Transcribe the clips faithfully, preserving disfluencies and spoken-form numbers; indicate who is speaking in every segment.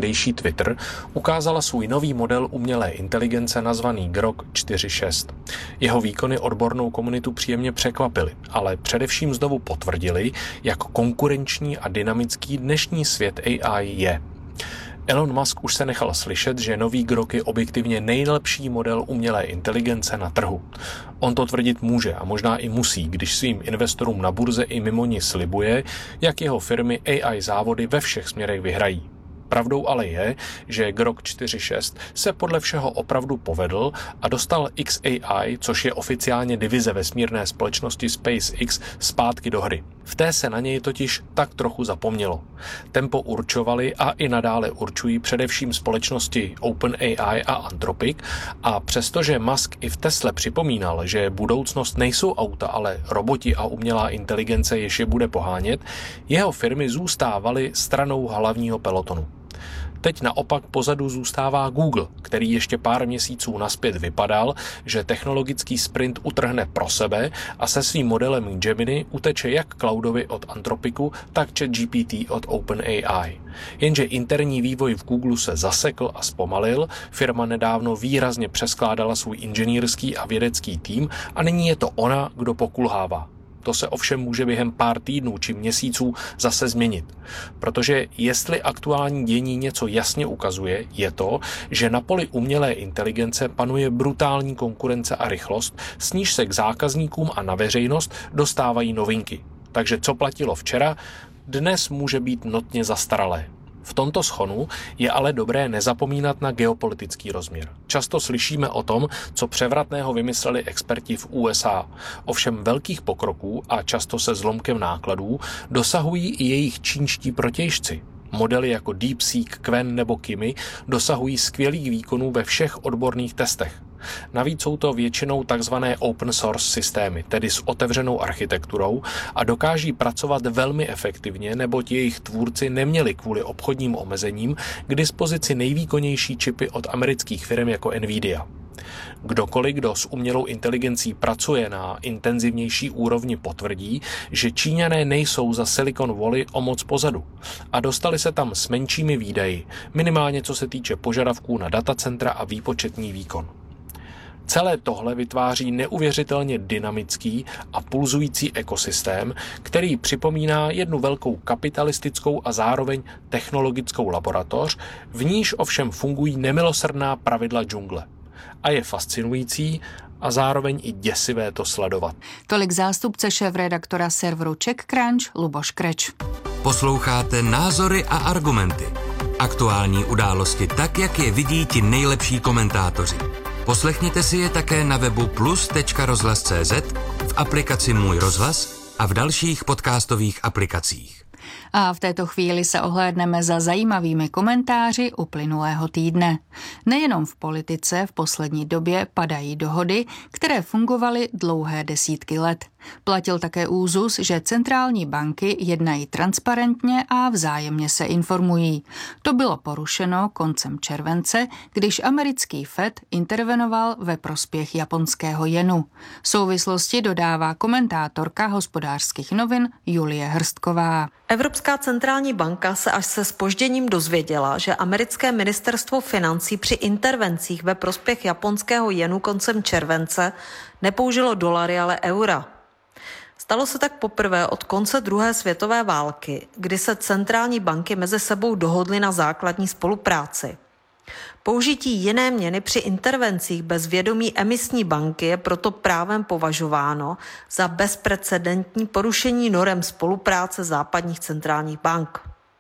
Speaker 1: někdejší Twitter, ukázala svůj nový model umělé inteligence nazvaný Grok čtyři šest. Jeho výkony odbornou komunitu příjemně překvapily, ale především znovu potvrdili, jak konkurenční a dynamický dnešní svět A I je. Elon Musk už se nechal slyšet, že nový Grok je objektivně nejlepší model umělé inteligence na trhu. On to tvrdit může a možná i musí, když svým investorům na burze i mimo ní slibuje, jak jeho firmy A I závody ve všech směrech vyhrají. Pravdou ale je, že Grok čtyři šest se podle všeho opravdu povedl a dostal X A I, což je oficiálně divize vesmírné společnosti SpaceX, zpátky do hry. V té se na něj totiž tak trochu zapomnělo. Tempo určovali a i nadále určují především společnosti OpenAI a Anthropic a přestože Musk i v Tesle připomínal, že budoucnost nejsou auta, ale roboti a umělá inteligence jež je bude pohánět, jeho firmy zůstávaly stranou hlavního pelotonu. Teď naopak pozadu zůstává Google, který ještě pár měsíců nazpět vypadal, že technologický sprint utrhne pro sebe a se svým modelem Gemini uteče jak cloudovi od Anthropicu, tak ChatGPT od OpenAI. Jenže interní vývoj v Google se zasekl a zpomalil, firma nedávno výrazně přeskládala svůj inženýrský a vědecký tým a nyní je to ona, kdo pokulhává. To se ovšem může během pár týdnů či měsíců zase změnit. Protože jestli aktuální dění něco jasně ukazuje, je to, že na poli umělé inteligence panuje brutální konkurence a rychlost, s níž se k zákazníkům a na veřejnost dostávají novinky. Takže co platilo včera, dnes může být notně zastaralé. V tomto shonu je ale dobré nezapomínat na geopolitický rozměr. Často slyšíme o tom, co převratného vymysleli experti v U S A. Ovšem velkých pokroků a často se zlomkem nákladů dosahují i jejich čínští protějšci. Modely jako DeepSeek, Qwen nebo Kimi dosahují skvělých výkonů ve všech odborných testech. Navíc jsou to většinou takzvané open source systémy, tedy s otevřenou architekturou a dokáží pracovat velmi efektivně, neboť jejich tvůrci neměli kvůli obchodním omezením k dispozici nejvýkonnější čipy od amerických firm jako Nvidia. Kdokoliv, kdo s umělou inteligencí pracuje na intenzivnější úrovni, potvrdí, že Číňané nejsou za Silicon Valley o moc pozadu a dostali se tam s menšími výdaji, minimálně co se týče požadavků na datacentra a výpočetní výkon. Celé tohle vytváří neuvěřitelně dynamický a pulzující ekosystém, který připomíná jednu velkou kapitalistickou a zároveň technologickou laboratoř, v níž ovšem fungují nemilosrdná pravidla džungle. A je fascinující a zároveň i děsivé to sledovat.
Speaker 2: Tolik zástupce šéfredaktora serveru CzechCrunch Luboš Kreč.
Speaker 3: Posloucháte Názory a argumenty. Aktuální události tak, jak je vidí ti nejlepší komentátoři. Poslechněte si je také na webu plus tečka rozhlas tečka cz, v aplikaci Můj rozhlas a v dalších podcastových aplikacích.
Speaker 2: A v této chvíli se ohlédneme za zajímavými komentáři uplynulého týdne. Nejenom v politice v poslední době padají dohody, které fungovaly dlouhé desítky let. Platil také úzus, že centrální banky jednají transparentně a vzájemně se informují. To bylo porušeno koncem července, když americký Fed intervenoval ve prospěch japonského jenu. V souvislosti dodává komentátorka Hospodářských novin Julie Hrstková.
Speaker 4: Evropská centrální banka se až se zpožděním dozvěděla, že americké ministerstvo financí při intervencích ve prospěch japonského jenu koncem července nepoužilo dolary, ale eura. Stalo se tak poprvé od konce druhé světové války, kdy se centrální banky mezi sebou dohodly na základní spolupráci. Použití jiné měny při intervencích bez vědomí emisní banky je proto právem považováno za bezprecedentní porušení norem spolupráce západních centrálních bank.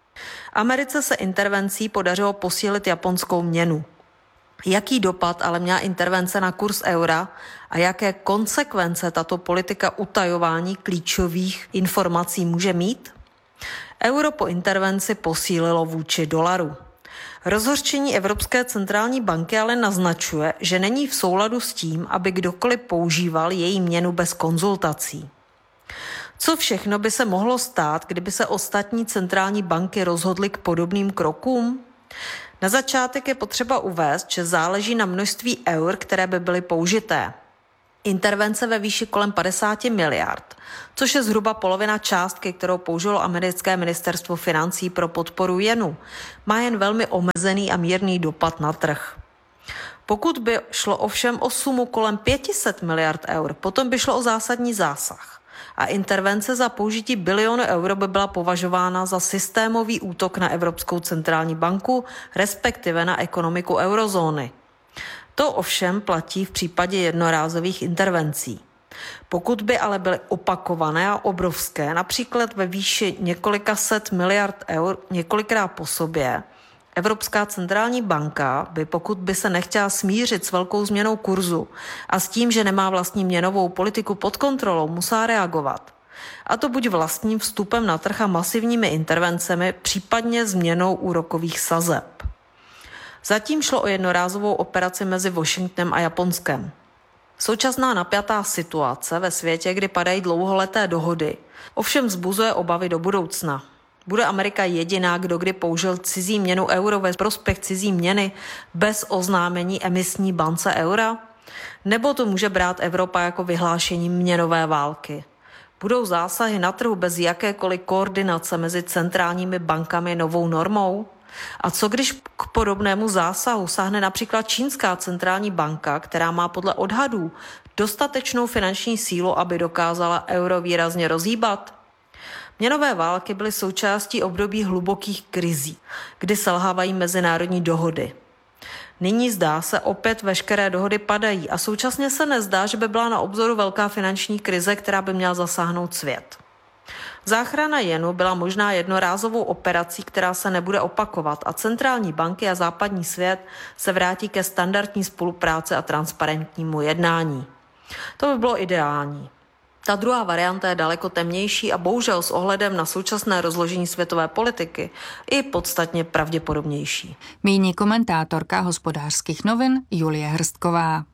Speaker 4: Americe se intervencí podařilo posílit japonskou měnu. Jaký dopad ale měla intervence na kurz eura a jaké konsekvence tato politika utajování klíčových informací může mít? Euro po intervenci posílilo vůči dolaru. Rozhořčení Evropské centrální banky ale naznačuje, že není v souladu s tím, aby kdokoliv používal její měnu bez konzultací. Co všechno by se mohlo stát, kdyby se ostatní centrální banky rozhodly k podobným krokům? Na začátek je potřeba uvést, že záleží na množství eur, které by byly použité. intervence ve výši kolem padesát miliard, což je zhruba polovina částky, kterou použilo americké ministerstvo financí pro podporu jenu, má jen velmi omezený a mírný dopad na trh. Pokud by šlo ovšem o sumu kolem pět set miliard eur, potom by šlo o zásadní zásah. A intervence za použití bilionu euro by byla považována za systémový útok na Evropskou centrální banku, respektive na ekonomiku eurozóny. To ovšem platí v případě jednorázových intervencí. Pokud by ale byly opakované a obrovské, například ve výši několika set miliard eur několikrát po sobě, Evropská centrální banka by, pokud by se nechtěla smířit s velkou změnou kurzu a s tím, že nemá vlastní měnovou politiku pod kontrolou, musela reagovat. A to buď vlastním vstupem na trh a masivními intervencemi, případně změnou úrokových sazeb. Zatím šlo o jednorázovou operaci mezi Washingtonem a Japonskem. Současná napjatá situace ve světě, kdy padají dlouholeté dohody, ovšem vzbuzuje obavy do budoucna. Bude Amerika jediná, kdo kdy použil cizí měnu euro ve prospěch cizí měny bez oznámení emisní bance eura? Nebo to může brát Evropa jako vyhlášení měnové války? Budou zásahy na trhu bez jakékoliv koordinace mezi centrálními bankami novou normou? A co když k podobnému zásahu sáhne například čínská centrální banka, která má podle odhadů dostatečnou finanční sílu, aby dokázala euro výrazně rozhýbat? Měnové války byly součástí období hlubokých krizí, kdy selhávají mezinárodní dohody. Nyní zdá se opět veškeré dohody padají a současně se nezdá, že by byla na obzoru velká finanční krize, která by měla zasáhnout svět. Záchrana jenu byla možná jednorázovou operací, která se nebude opakovat a centrální banky a západní svět se vrátí ke standardní spolupráci a transparentnímu jednání. To by bylo ideální. Ta druhá varianta je daleko temnější a bohužel s ohledem na současné rozložení světové politiky i podstatně pravděpodobnější.
Speaker 2: Míní komentátorka Hospodářských novin Julie Hrstková.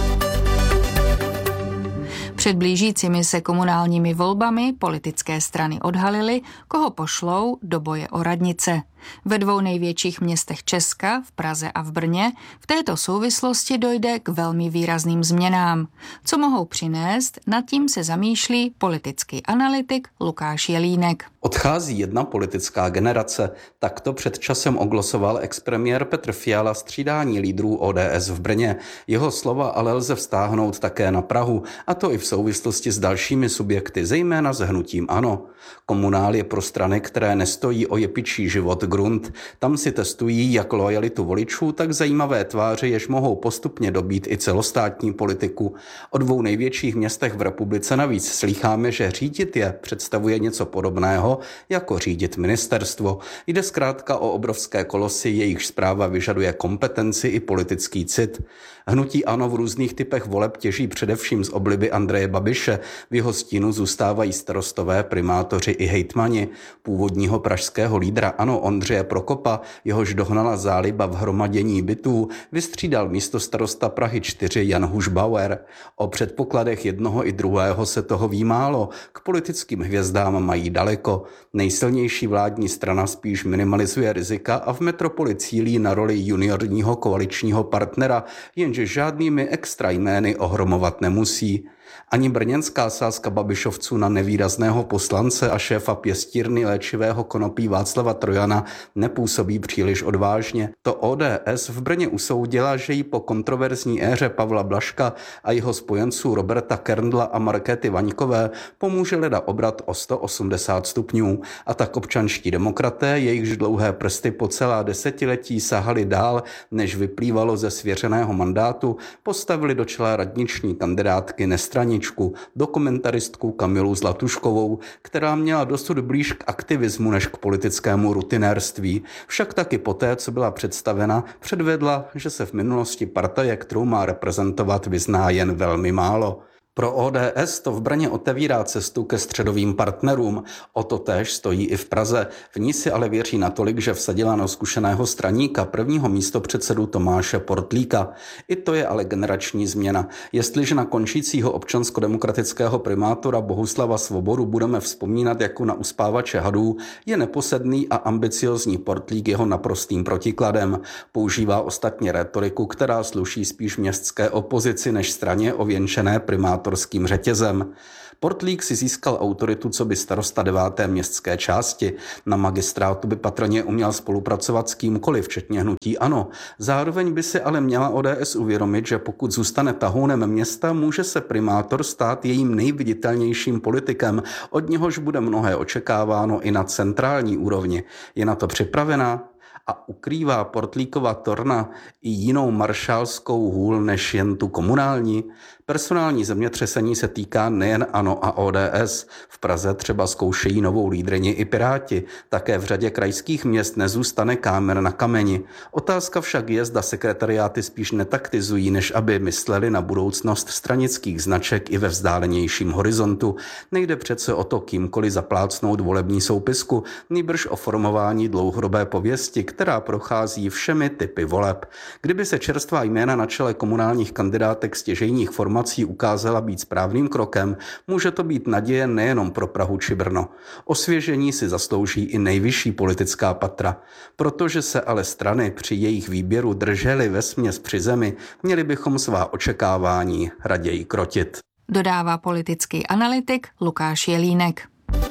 Speaker 2: Před blížícími se komunálními volbami politické strany odhalily, koho pošlou do boje o radnice. Ve dvou největších městech Česka, v Praze a v Brně, v této souvislosti dojde k velmi výrazným změnám. Co mohou přinést, nad tím se zamýšlí politický analytik Lukáš Jelínek.
Speaker 5: Odchází jedna politická generace, takto před časem oglosoval expremiér Petr Fiala střídání lídrů O D S v Brně. Jeho slova ale lze vztáhnout také na Prahu, a to i v souvislosti s dalšími subjekty, zejména s hnutím ANO. Komunál je pro strany, které nestojí o jepičí život grunt. Tam si testují jak lojalitu voličů, tak zajímavé tváře, jež mohou postupně dobít i celostátní politiku. O dvou největších městech v republice navíc slýcháme, že řídit je představuje něco podobného jako řídit ministerstvo. Jde zkrátka o obrovské kolosy, jejichž správa vyžaduje kompetenci i politický cit. Hnutí ANO v různých typech voleb těží především z obliby Andreje Babiše. V jeho stínu zůstávají starostové, primátoři i hejtmani. Původního pražského lídra ANO Ondřeje Prokopa, jehož dohnala záliba v hromadění bytů, vystřídal místostarosta Prahy čtyři Jan Hušbauer. O předpokladech jednoho i druhého se toho ví málo. K politickým hvězdám mají daleko. Nejsilnější vládní strana spíš minimalizuje rizika a v metropoli cílí na roli juniorního koaličního partnera, jenže žádnými extra jmény ohromovat nemusí. Ani brněnská sázka Babišovců na nevýrazného poslance a šéfa pěstírny léčivého konopí Václava Trojana nepůsobí příliš odvážně. To O D S v Brně usoudila, že jí po kontroverzní éře Pavla Blažka a jeho spojenců Roberta Kerndla a Markéty Vaňkové pomůže leda obrat o sto osmdesát stupňů. A tak občanští demokraté, jejichž dlouhé prsty po celá desetiletí sahali dál, než vyplývalo ze svěřeného mandátu, postavili do čela radniční kandidátky nestraničku, dokumentaristku Kamilu Zlatuškovou, která měla dosud blíž k aktivismu než k politickému rutinérství. Však taky poté, co byla představena, předvedla, že se v minulosti partaje, kterou má reprezentovat, vyzná jen velmi málo. Pro O D S to v Brně otevírá cestu ke středovým partnerům. O to též stojí i v Praze. V ní si ale věří natolik, že vsadila na zkušeného straníka, prvního místopředsedu Tomáše Portlíka. I to je ale generační změna. Jestliže na končícího občansko-demokratického primátora Bohuslava Svobodu budeme vzpomínat jako na uspávače hadů, je neposedný a ambiciozní Portlík jeho naprostým protikladem. Používá ostatně retoriku, která sluší spíš městské opozici než straně ověnčené primátorským řetězem. Portlík si získal autoritu coby starosta deváté městské části. Na magistrátu by patrně uměl spolupracovat s kýmkoliv, včetně hnutí ANO. Zároveň by si ale měla O D S uvědomit, že pokud zůstane tahounem města, může se primátor stát jejím nejviditelnějším politikem, od něhož bude mnohé očekáváno i na centrální úrovni. Je na to připravená? A ukrývá Portlíkova torna i jinou maršálskou hůl než jen tu komunální? Personální zemětřesení se týká nejen ANO a O D S. V Praze třeba zkoušejí novou lídryni i Piráti. Také v řadě krajských měst nezůstane kámen na kameni. Otázka však je, zda sekretariáty spíš netaktizují, než aby mysleli na budoucnost stranických značek i ve vzdálenějším horizontu. Nejde přece o to kýmkoliv zaplácnout volební soupisku, nýbrž o formování dlouhodobé pověsti, která prochází všemi typy voleb. Kdyby se čerstvá jména na čele komunálních kandidátek stěžejních formací ukázala být správným krokem, může to být naděje nejenom pro Prahu či Brno. Osvěžení si zaslouží i nejvyšší politická patra. Protože se ale strany při jejich výběru držely vesměs při zemi, měli bychom svá očekávání raději krotit.
Speaker 2: Dodává politický analytik Lukáš Jelínek.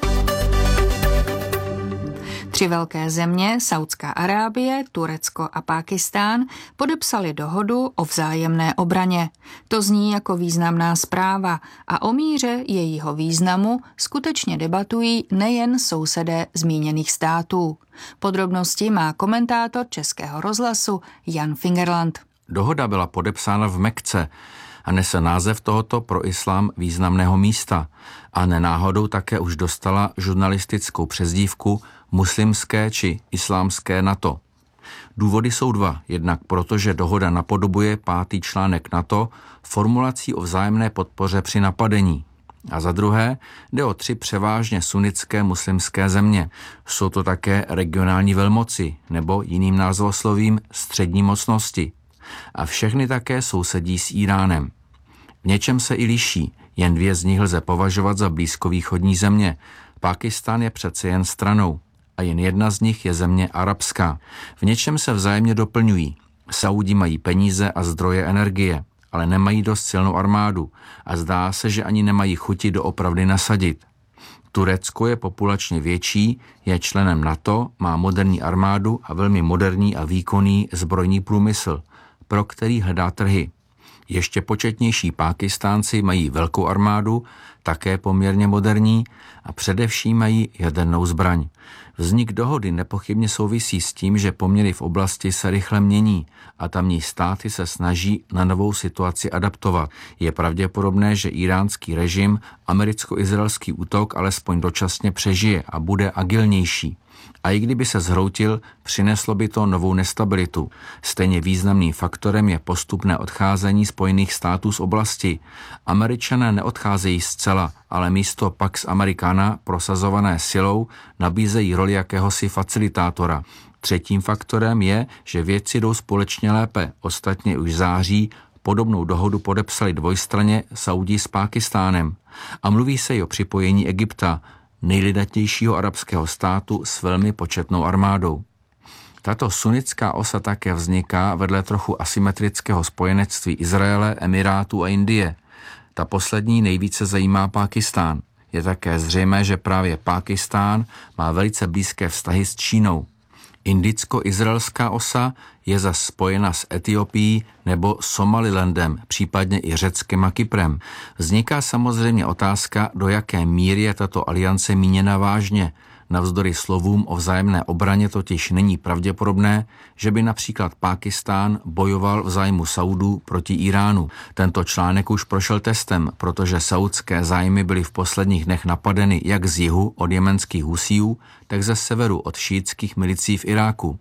Speaker 2: Tři velké země, Saudská Arábie, Turecko a Pákistán, podepsali dohodu o vzájemné obraně. To zní jako významná zpráva a o míře jejího významu skutečně debatují nejen sousedé zmíněných států. Podrobnosti má komentátor Českého rozhlasu Jan Fingerland.
Speaker 6: Dohoda byla podepsána v Mekce a nese název tohoto pro islám významného místa a nenáhodou také už dostala žurnalistickou přezdívku muslimské či islámské NATO. Důvody jsou dva, jednak proto, že dohoda napodobuje pátý článek NATO formulací o vzájemné podpoře při napadení. A za druhé jde o tři převážně sunnické muslimské země. Jsou to také regionální velmoci nebo jiným názvoslovím střední mocnosti. A všechny také sousedí s Íránem. V něčem se i liší, jen dvě z nich lze považovat za blízkovýchodní země. Pákistán je přece jen stranou a jen jedna z nich je země arabská. V něčem se vzájemně doplňují. Saudi mají peníze a zdroje energie, ale nemají dost silnou armádu a zdá se, že ani nemají chuti doopravdy nasadit. Turecko je populačně větší, je členem NATO, má moderní armádu a velmi moderní a výkonný zbrojní průmysl, pro který hledá trhy. Ještě početnější Pákistánci mají velkou armádu, také poměrně moderní a především mají jadernou zbraň. Vznik dohody nepochybně souvisí s tím, že poměry v oblasti se rychle mění a tamní státy se snaží na novou situaci adaptovat. Je pravděpodobné, že iránský režim americko-izraelský útok alespoň dočasně přežije a bude agilnější. A i kdyby se zhroutil, přineslo by to novou nestabilitu. Stejně významným faktorem je postupné odcházení Spojených států z oblasti. Američané neodcházejí zcela, ale místo Pax Americana prosazované silou nabízejí roli jakéhosi facilitátora. Třetím faktorem je, že věci jdou společně lépe. Ostatně už v září podobnou dohodu podepsali dvojstranně Saudi s Pákistánem. A mluví se i o připojení Egypta, nejlidatnějšího arabského státu s velmi početnou armádou. Tato sunnická osa také vzniká vedle trochu asymetrického spojenectví Izraele, Emirátů a Indie. Ta poslední nejvíce zajímá Pákistán. Je také zřejmé, že právě Pákistán má velice blízké vztahy s Čínou. Indicko-izraelská osa je zas spojena s Etiopií nebo Somalilandem, případně i Řeckem a Kyprem. Vzniká samozřejmě otázka, do jaké míry je tato aliance míněna vážně. Navzdory slovům o vzájemné obraně totiž není pravděpodobné, že by například Pákistán bojoval v zájmu Saudů proti Iránu. Tento článek už prošel testem, protože saudské zájmy byly v posledních dnech napadeny jak z jihu od jemenských husíů, tak ze severu od šíitských milicí v Iráku.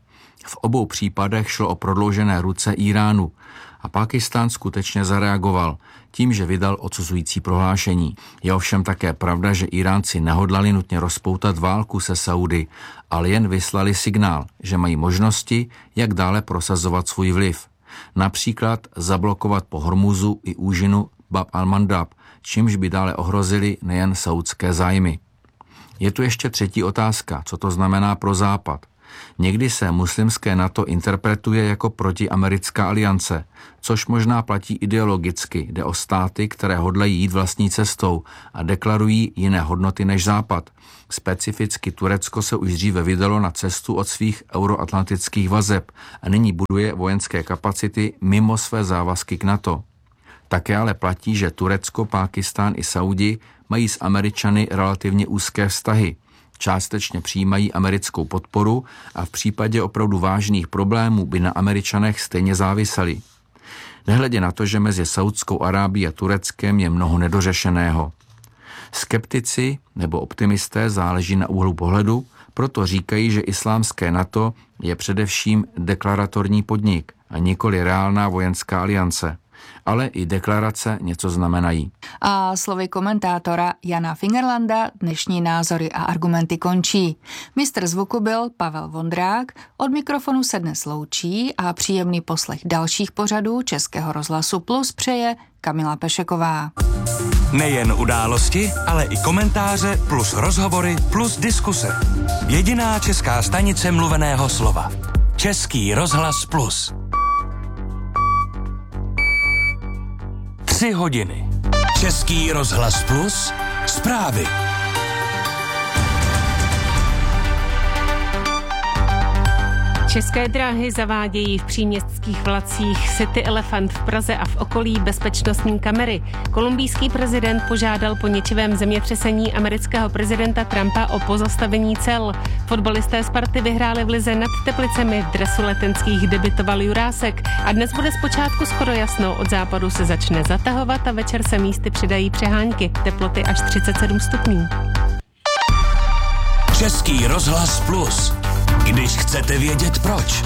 Speaker 6: V obou případech šlo o prodloužené ruce Íránu a Pákistán skutečně zareagoval tím, že vydal odsuzující prohlášení. Je ovšem také pravda, že Íránci nehodlali nutně rozpoutat válku se Saudy, ale jen vyslali signál, že mají možnosti, jak dále prosazovat svůj vliv. Například zablokovat po Hormuzu i úžinu Bab al-Mandab, čímž by dále ohrozili nejen saudské zájmy. Je tu ještě třetí otázka, co to znamená pro Západ. Někdy se muslimské NATO interpretuje jako protiamerická aliance, což možná platí ideologicky, jde o státy, které hodlají jít vlastní cestou a deklarují jiné hodnoty než Západ. Specificky Turecko se už dříve vydalo na cestu od svých euroatlantických vazeb a nyní buduje vojenské kapacity mimo své závazky k NATO. Také ale platí, že Turecko, Pákistán i Saudi mají s Američany relativně úzké vztahy. Částečně přijímají americkou podporu a v případě opravdu vážných problémů by na Američanech stejně záviseli. Nehledě na to, že mezi Saudskou Arábií a Tureckem je mnoho nedořešeného. Skeptici nebo optimisté, záleží na úhlu pohledu, proto říkají, že islámské NATO je především deklaratorní podnik a nikoli reálná vojenská aliance. Ale i deklarace něco znamenají.
Speaker 2: A slovy komentátora Jana Fingerlanda dnešní názory a argumenty končí. Mistr zvuku byl Pavel Vondrák, od mikrofonu se dnes loučí a příjemný poslech dalších pořadů Českého rozhlasu Plus přeje Kamila Pešeková.
Speaker 3: Nejen události, ale i komentáře plus rozhovory plus diskuse. Jediná česká stanice mluveného slova. Český rozhlas Plus. Tři hodiny. Český rozhlas Plus. Zprávy.
Speaker 7: České dráhy zavádějí v příměstských vlacích City Elephant v Praze a v okolí bezpečnostní kamery. Kolumbijský prezident požádal po ničivém zemětřesení amerického prezidenta Trumpa o pozastavení cel. Fotbalisté Sparty vyhráli v lize nad Teplicemi, v dresu letenských debutoval Jurásek a dnes bude zpočátku skoro jasno, od západu se začne zatahovat a večer se místy přidají přehánky, teploty až třicet sedm stupňů.
Speaker 3: Český rozhlas Plus. Když chcete vědět proč.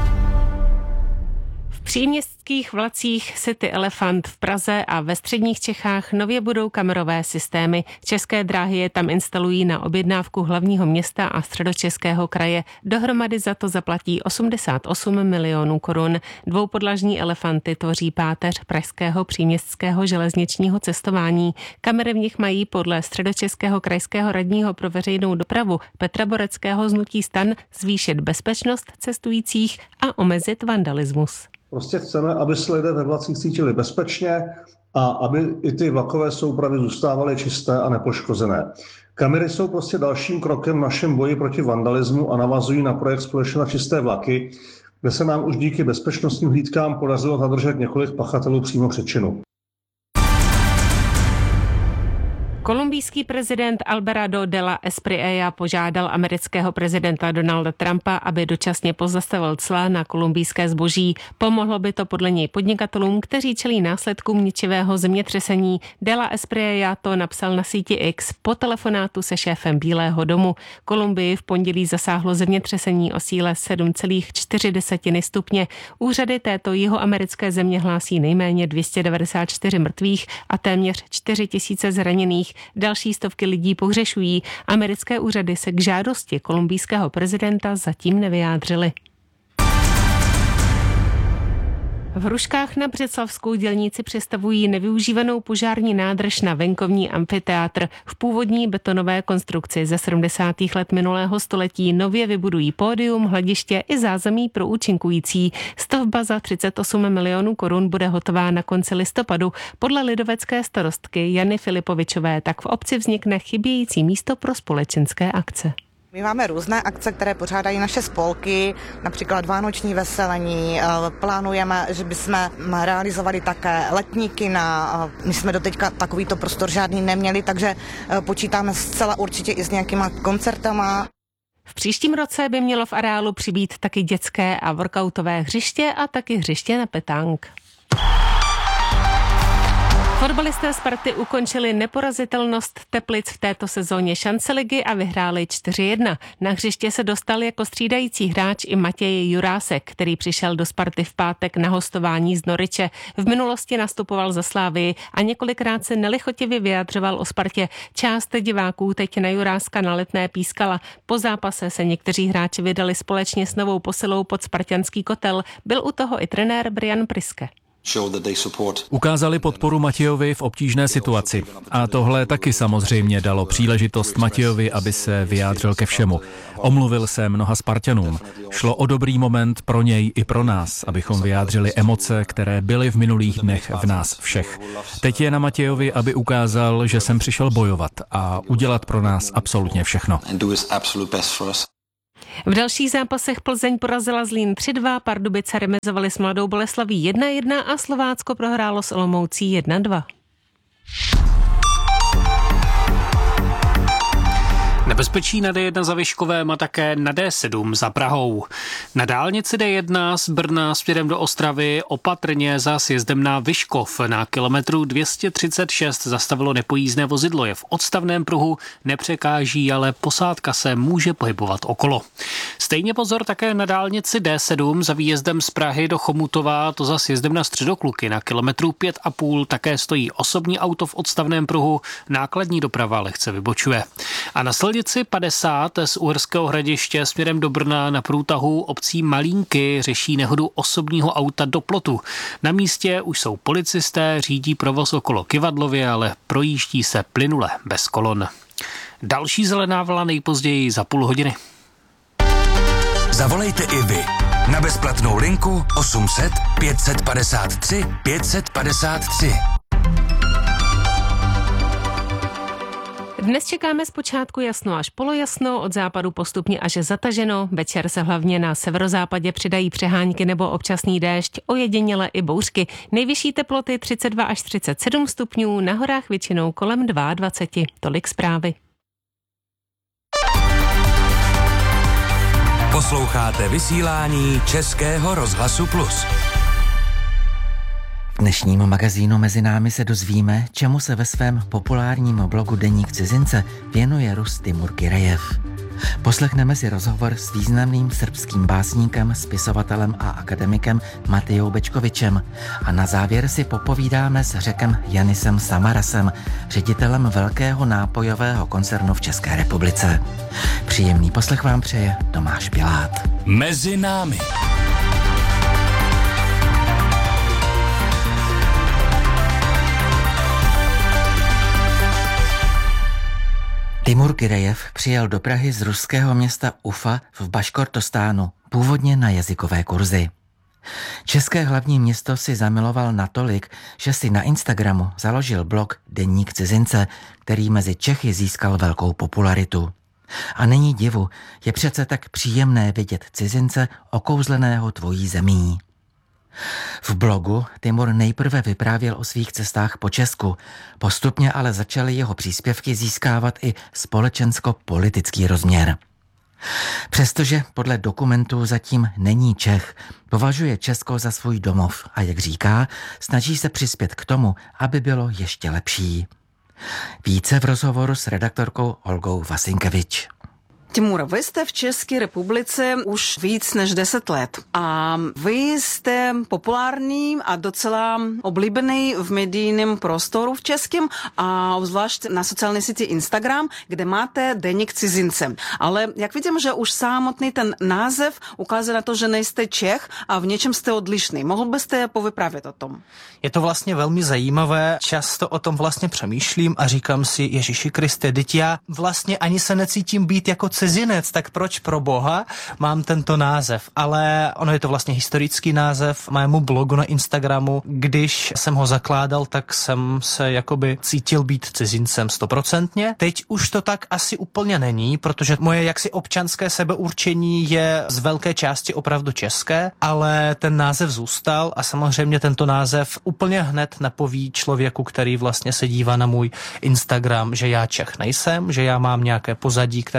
Speaker 7: V příměstských vlacích City Elephant v Praze a ve středních Čechách nově budou kamerové systémy. České dráhy je tam instalují na objednávku hlavního města a Středočeského kraje. Dohromady za to zaplatí osmdesát osm milionů korun. Dvoupodlažní elefanty tvoří páteř pražského příměstského železničního cestování. Kamery v nich mají podle Středočeského krajského radního pro veřejnou dopravu Petra Boreckého z hnutí STAN zvýšit bezpečnost cestujících a omezit vandalismus.
Speaker 8: Prostě chceme, aby se lidé ve vlacích cítili bezpečně a aby i ty vlakové soupravy zůstávaly čisté a nepoškozené. Kamery jsou prostě dalším krokem v našem boji proti vandalismu a navazují na projekt Společně na čisté vlaky, kde se nám už díky bezpečnostním hlídkám podařilo zadržet několik pachatelů přímo před činu.
Speaker 7: Kolumbijský prezident Alvarado de la Espriella požádal amerického prezidenta Donalda Trumpa, aby dočasně pozastavil cla na kolumbijské zboží. Pomohlo by to podle něj podnikatelům, kteří čelí následkům ničivého zemětřesení. De la Espriella to napsal na síti X po telefonátu se šéfem Bílého domu. Kolumbii v pondělí zasáhlo zemětřesení o síle sedm celá čtyři stupně. Úřady této jihoamerické země hlásí nejméně dvě stě devadesát čtyři mrtvých a téměř čtyři tisíce zraněných. Další stovky lidí pohřešují. Americké úřady se k žádosti kolumbijského prezidenta zatím nevyjádřily. V Hruškách na Břeclavskou dělníci přestavují nevyužívanou požární nádrž na venkovní amfiteátr. V původní betonové konstrukci ze sedmdesátých let minulého století nově vybudují pódium, hlediště i zázemí pro účinkující. Stavba za třicet osm milionů korun bude hotová na konci listopadu. Podle lidovecké starostky Jany Filipovičové tak v obci vznikne chybějící místo pro společenské akce.
Speaker 9: My máme různé akce, které pořádají naše spolky, například vánoční veselení. Plánujeme, že bychom realizovali také letní kina. My jsme doteďka takovýto prostor žádný neměli, takže počítáme zcela určitě i s nějakýma koncertama.
Speaker 7: V příštím roce by mělo v areálu přibýt taky dětské a workoutové hřiště a taky hřiště na petánk. Fotbalisté Sparty ukončili neporazitelnost Teplic v této sezóně šance ligy a vyhráli čtyři jedna. Na hřiště se dostal jako střídající hráč i Matěj Jurásek, který přišel do Sparty v pátek na hostování z Noriče. V minulosti nastupoval za Slávii a několikrát se nelichotivě vyjadřoval o Spartě. Část diváků teď na Juráska na Letné pískala. Po zápase se někteří hráči vydali společně s novou posilou pod spartanský kotel. Byl u toho i trenér Brian Priske.
Speaker 10: Ukázali podporu Matějovi v obtížné situaci. A tohle taky samozřejmě dalo příležitost Matějovi, aby se vyjádřil ke všemu. Omluvil se mnoha Spartanům. Šlo o dobrý moment pro něj i pro nás, abychom vyjádřili emoce, které byly v minulých dnech v nás všech. Teď je na Matějovi, aby ukázal, že jsem přišel bojovat a udělat pro nás absolutně všechno.
Speaker 7: V dalších zápasech Plzeň porazila Zlín tři dva, Pardubice remizovali s Mladou Boleslaví jedna jedna a Slovácko prohrálo s Olomoucí jedna dva.
Speaker 11: Nebezpečí na D jedna za Vyškovem a také na D sedm za Prahou. Na dálnici D jedna z Brna směrem do Ostravy opatrně za sjezdem na Vyškov. Na kilometru dvě stě třicet šest zastavilo nepojízdné vozidlo. Je v odstavném pruhu, nepřekáží, ale posádka se může pohybovat okolo. Stejně pozor také na dálnici D sedm za výjezdem z Prahy do Chomutova, to za sjezdem na Středokluky. Na kilometru pět a půl také stojí osobní auto v odstavném pruhu, nákladní doprava lehce vybočuje. A na silnici padesát z Uherského Hradiště směrem do Brna na průtahu obcí Malínky řeší nehodu osobního auta do plotu. Na místě už jsou policisté, řídí provoz okolo Kyvadlově, ale projíždí se plynule bez kolon. Další zelená vlna nejpozději za půl hodiny.
Speaker 3: Zavolejte i vy na bezplatnou linku osm set pět padesát tři pět padesát tři.
Speaker 7: Dnes čekáme zpočátku jasno až polojasno, od západu postupně až zataženo. Večer se hlavně na severozápadě přidají přehánky nebo občasný déšť, ojediněle i bouřky. Nejvyšší teploty třicet dva až třicet sedm stupňů, na horách většinou kolem dvacet dva. Tolik zprávy.
Speaker 3: Posloucháte vysílání Českého rozhlasu Plus.
Speaker 12: V dnešním magazínu Mezi námi se dozvíme, čemu se ve svém populárním blogu Deník cizince věnuje Rus Timur Kirejev. Poslechneme si rozhovor s významným srbským básníkem, spisovatelem a akademikem Matejou Bečkovičem a na závěr si popovídáme s Řekem Janisem Samarasem, ředitelem velkého nápojového koncernu v České republice. Příjemný poslech vám přeje Tomáš Pilát.
Speaker 3: Mezi námi.
Speaker 12: Timur Kirejev přijel do Prahy z ruského města Ufa v Baškortostánu, původně na jazykové kurzy. České hlavní město si zamiloval natolik, že si na Instagramu založil blog Deník cizince, který mezi Čechy získal velkou popularitu. A není divu, je přece tak příjemné vidět cizince okouzleného tvojí zemí. V blogu Timur nejprve vyprávěl o svých cestách po Česku, postupně ale začaly jeho příspěvky získávat i společensko-politický rozměr. Přestože podle dokumentů zatím není Čech, považuje Česko za svůj domov a jak říká, snaží se přispět k tomu, aby bylo ještě lepší. Více v rozhovoru s redaktorkou Olgou Vasinkevič.
Speaker 13: Timur, vy jste v České republice už víc než deset let a vy jste populární a docela oblíbený v medijním prostoru v českém a zvlášť na sociální síti Instagram, kde máte Deník cizince. Ale jak vidím, že už samotný ten název ukazuje na to, že nejste Čech a v něčem jste odlišný. Mohl byste povyprávět o tom?
Speaker 14: Je to vlastně velmi zajímavé, často o tom vlastně přemýšlím a říkám si, Ježíši Kriste, teď já vlastně ani se necítím být jako cizinec, tak proč pro boha mám tento název? Ale ono je to vlastně historický název mému blogu na Instagramu. Když jsem ho zakládal, tak jsem se jakoby cítil být cizincem stoprocentně. Teď už to tak asi úplně není, protože moje jaksi občanské sebeurčení je z velké části opravdu české, ale ten název zůstal a samozřejmě tento název úplně hned napoví člověku, který vlastně se dívá na můj Instagram, že já Čech nejsem, že já mám nějaké pozadí, které je odlišné,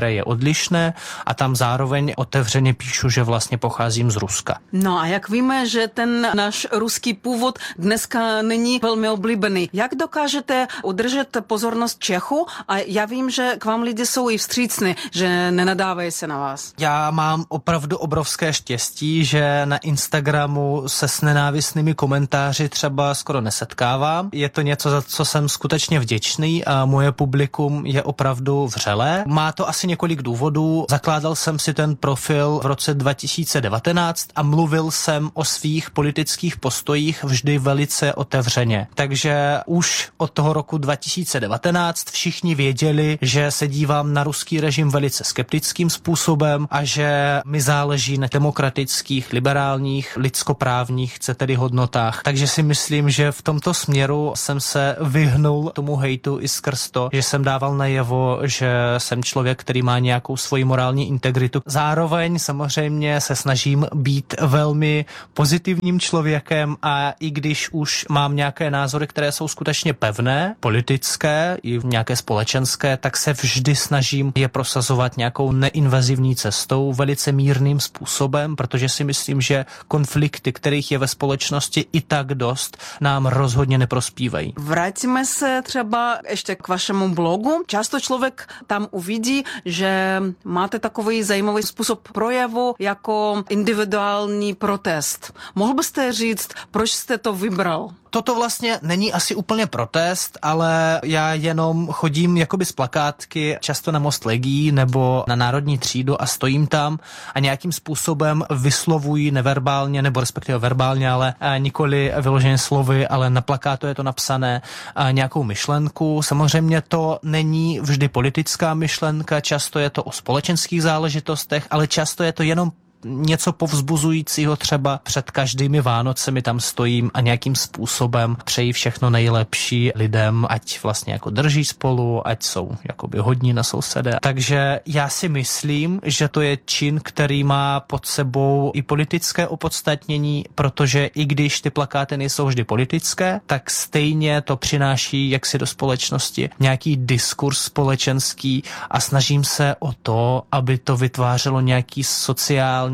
Speaker 14: odlišné a tam zároveň otevřeně píšu, že vlastně pocházím z Ruska.
Speaker 13: No a jak víme, že ten náš ruský původ dneska není velmi oblíbený. Jak dokážete udržet pozornost Čechu? A já vím, že k vám lidi jsou i vstřícní, že nenadávají se na vás.
Speaker 14: Já mám opravdu obrovské štěstí, že na Instagramu se s nenávistnými komentáři třeba skoro nesetkávám. Je to něco, za co jsem skutečně vděčný a moje publikum je opravdu vřelé. Má to asi několik důvodů. Zakládal jsem si ten profil v roce dva tisíce devatenáct a mluvil jsem o svých politických postojích vždy velice otevřeně. Takže už od toho roku dva tisíce devatenáct všichni věděli, že se dívám na ruský režim velice skeptickým způsobem a že mi záleží na demokratických, liberálních, lidskoprávních, chcete-li hodnotách. Takže si myslím, že v tomto směru jsem se vyhnul tomu hejtu i skrz to, že jsem dával najevo, že jsem člověk, který má nějakou svoji morální integritu. Zároveň samozřejmě se snažím být velmi pozitivním člověkem a i když už mám nějaké názory, které jsou skutečně pevné, politické i nějaké společenské, tak se vždy snažím je prosazovat nějakou neinvazivní cestou, velice mírným způsobem, protože si myslím, že konflikty, kterých je ve společnosti i tak dost, nám rozhodně neprospívají.
Speaker 13: Vrátíme se třeba ještě k vašemu blogu. Často člověk tam uvidí, že máte takový zajímavý způsob projevu jako individuální protest. Mohl byste říct, proč jste to vybral?
Speaker 14: Toto vlastně není asi úplně protest, ale já jenom chodím jakoby z plakátky často na Most Legií nebo na Národní třídu a stojím tam a nějakým způsobem vyslovuji neverbálně, nebo respektive verbálně, ale nikoli vyloženě slovy, ale na plakátu je to napsané nějakou myšlenku. Samozřejmě to není vždy politická myšlenka, často je to o společenských záležitostech, ale často je to jenom něco povzbuzujícího, třeba před každými Vánocemi tam stojím a nějakým způsobem přeji všechno nejlepší lidem, ať vlastně jako drží spolu, ať jsou jakoby hodní na sousede. Takže já si myslím, že to je čin, který má pod sebou i politické opodstatnění, protože i když ty plakáty nejsou vždy politické, tak stejně to přináší jaksi do společnosti nějaký diskurs společenský a snažím se o to, aby to vytvářelo nějaký sociální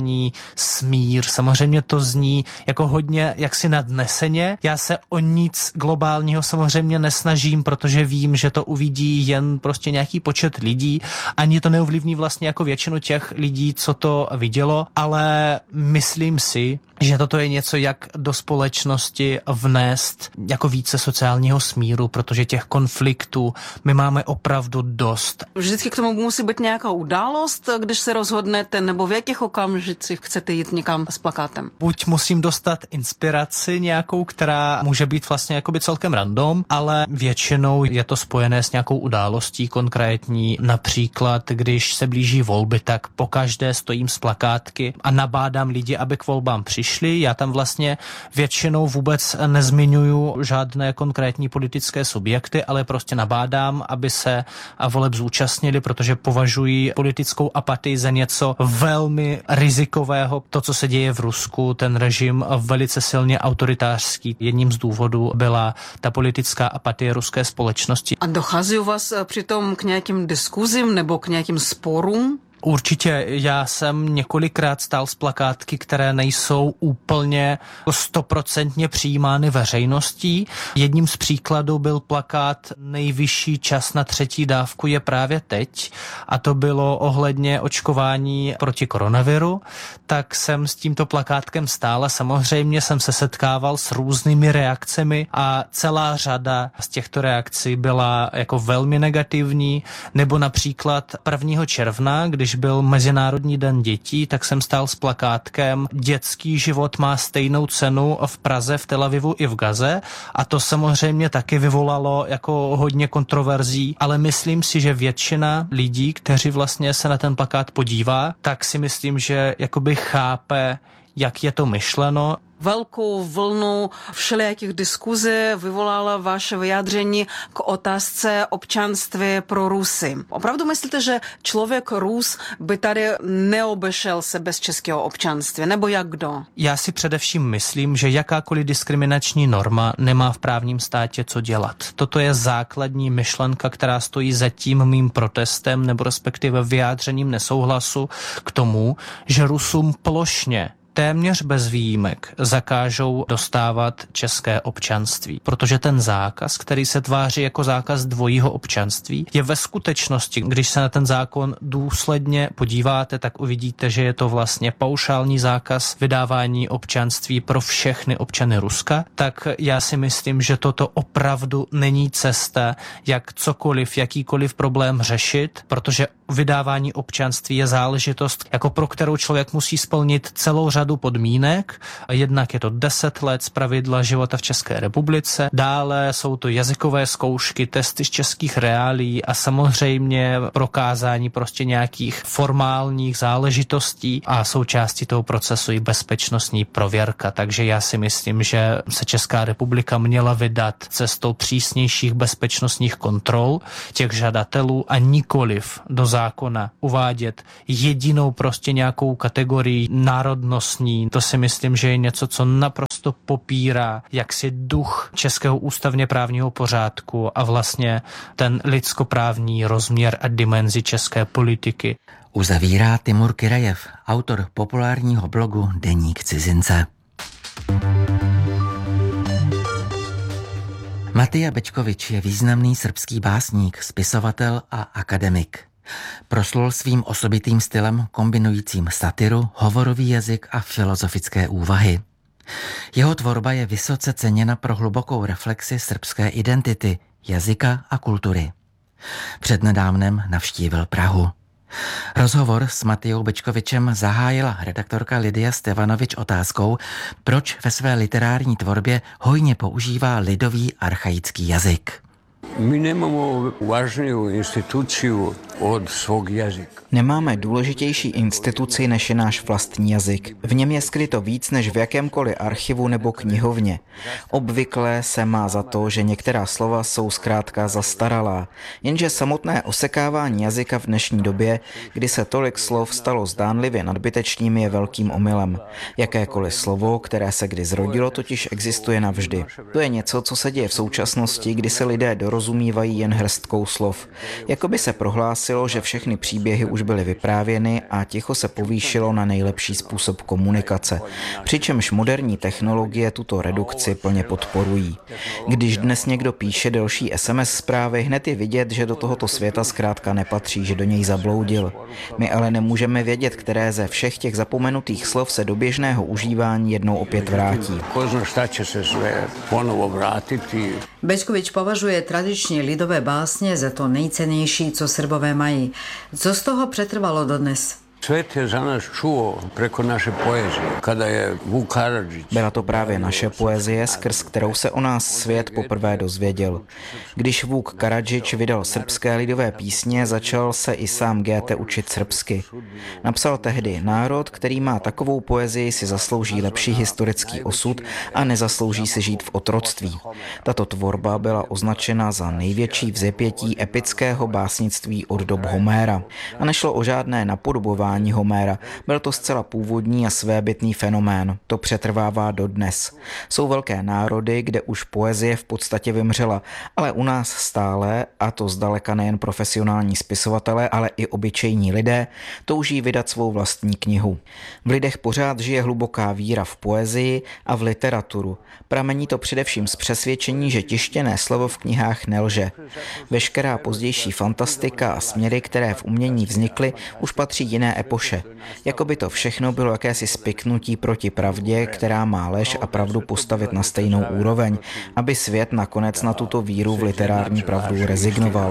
Speaker 14: smír. Samozřejmě to zní jako hodně jaksi nadneseně. Já se o nic globálního samozřejmě nesnažím, protože vím, že to uvidí jen prostě nějaký počet lidí. Ani to neovlivní vlastně jako většinu těch lidí, co to vidělo, ale myslím si, že toto je něco, jak do společnosti vnést jako více sociálního smíru, protože těch konfliktů my máme opravdu dost.
Speaker 13: Vždycky k tomu musí být nějaká událost, když se rozhodnete, nebo v jakých okamžicích chcete jít někam s plakátem?
Speaker 14: Buď musím dostat inspiraci nějakou, která může být vlastně jakoby celkem random, ale většinou je to spojené s nějakou událostí konkrétní. Například, když se blíží volby, tak pokaždé stojím s plakátky a nabádám lidi, aby k volbám přišli. Já tam vlastně většinou vůbec nezmiňuju žádné konkrétní politické subjekty, ale prostě nabádám, aby se voleb zúčastnili, protože považují politickou apatii za něco velmi rizikového. To, co se děje v Rusku, ten režim velice silně autoritářský. Jedním z důvodů byla ta politická apatie ruské společnosti.
Speaker 13: A dochází u vás přitom k nějakým diskuzím nebo k nějakým sporům?
Speaker 14: Určitě, já jsem několikrát stál s plakátky, které nejsou úplně stoprocentně přijímány veřejností. Jedním z příkladů byl plakát Nejvyšší čas na třetí dávku je právě teď a to bylo ohledně očkování proti koronaviru. Tak jsem s tímto plakátkem stál a samozřejmě jsem se setkával s různými reakcemi a celá řada z těchto reakcí byla jako velmi negativní, nebo například prvního června, když byl Mezinárodní den dětí, tak jsem stál s plakátkem Dětský život má stejnou cenu v Praze, v Tel Avivu i v Gaze a to samozřejmě taky vyvolalo jako hodně kontroverzí, ale myslím si, že většina lidí, kteří vlastně se na ten plakát podívá, tak si myslím, že jakoby chápe, jak je to myšleno.
Speaker 13: velkou vlnu všelijakých diskuzí vyvolala vaše vyjádření k otázce občanství pro Rusy. Opravdu myslíte, že člověk Rus by tady neobešel se bez českého občanství, nebo jak kdo?
Speaker 14: Já si především myslím, že jakákoliv diskriminační norma nemá v právním státě co dělat. Toto je základní myšlenka, která stojí za tím mým protestem nebo respektive vyjádřením nesouhlasu k tomu, že Rusům plošně téměř bez výjimek zakážou dostávat české občanství. Protože ten zákaz, který se tváří jako zákaz dvojího občanství, je ve skutečnosti, když se na ten zákon důsledně podíváte, tak uvidíte, že je to vlastně paušální zákaz vydávání občanství pro všechny občany Ruska. Tak já si myslím, že toto opravdu není cesta, jak cokoliv, jakýkoliv problém řešit, protože vydávání občanství je záležitost, jako pro kterou člověk musí splnit celou řadu podmínek. Jednak je to deset let z pravidla života v České republice, dále jsou to jazykové zkoušky, testy z českých reálií a samozřejmě prokázání prostě nějakých formálních záležitostí a součástí toho procesu i bezpečnostní prověrka. Takže já si myslím, že se Česká republika měla vydat cestou přísnějších bezpečnostních kontrol těch žadatelů a nikoliv do zákona uvádět jedinou prostě nějakou kategorii národnostní. To si myslím, že je něco, co naprosto popírá jaksi duch českého ústavně právního pořádku a vlastně ten lidskoprávní rozměr a dimenzi české politiky.
Speaker 12: Uzavírá Timur Kyrejev, autor populárního blogu Deník cizince. Matija Bečkovič je významný srbský básník, spisovatel a akademik. Proslul svým osobitým stylem kombinujícím satiru, hovorový jazyk a filozofické úvahy. Jeho tvorba je vysoce ceněna pro hlubokou reflexi srbské identity, jazyka a kultury. Přednedávnem navštívil Prahu. Rozhovor s Matijou Bečkovičem zahájila redaktorka Lidia Stevanovič otázkou, proč ve své literární tvorbě hojně používá lidový archaický jazyk.
Speaker 15: My nemáme vážnou instituci od svog jazyka.
Speaker 16: Nemáme důležitější instituci než je náš vlastní jazyk. V něm je skryto víc než v jakémkoliv archivu nebo knihovně. Obvykle se má za to, že některá slova jsou zkrátka zastaralá, jenže samotné osekávání jazyka v dnešní době, kdy se tolik slov stalo zdánlivě nadbytečným, je velkým omylem. Jakékoliv slovo, které se kdy zrodilo, totiž existuje navždy. To je něco, co se děje v současnosti, kdy se lidé dorozumívají jen hrstkou slov. Jakoby se prohlásilo, že všechny příběhy už byly vyprávěny a ticho se povýšilo na nejlepší způsob komunikace. Přičemž moderní technologie tuto redukci plně podporují. Když dnes někdo píše delší es em es zprávy, hned je vidět, že do tohoto světa zkrátka nepatří, že do něj zabloudil. My ale nemůžeme vědět, které ze všech těch zapomenutých slov se do běžného užívání jednou opět vrátí.
Speaker 17: Bečkovič považuje tradičně lidové básně za to nejcennější, co Srbové mají. Co z toho přetrvalo dodnes?
Speaker 15: Svět je za nás čuo preko naše poezie, kada je Vuk Karadžić.
Speaker 16: Byla to právě naše poezie, skrz kterou se o nás svět poprvé dozvěděl. Když Vuk Karadžić vydal srbské lidové písně, začal se i sám Goethe učit srbsky. Napsal tehdy: národ, který má takovou poezii, si zaslouží lepší historický osud a nezaslouží si žít v otroctví. Tato tvorba byla označena za největší vzepětí epického básnictví od dob Homéra. A nešlo o žádné napodobování Homéra. Byl to zcela původní a svébytný fenomén. To přetrvává dodnes. Jsou velké národy, kde už poezie v podstatě vymřela, ale u nás stále, a to zdaleka nejen profesionální spisovatelé, ale i obyčejní lidé, touží vydat svou vlastní knihu. V lidech pořád žije hluboká víra v poezii a v literaturu. Pramení to především z přesvědčení, že tištěné slovo v knihách nelže. Veškerá pozdější fantastika a směry, které v umění vznikly, už patří jiné epoše. Jakoby to všechno bylo jakési spiknutí proti pravdě, která má lež a pravdu postavit na stejnou úroveň, aby svět nakonec na tuto víru v literární pravdu rezignoval.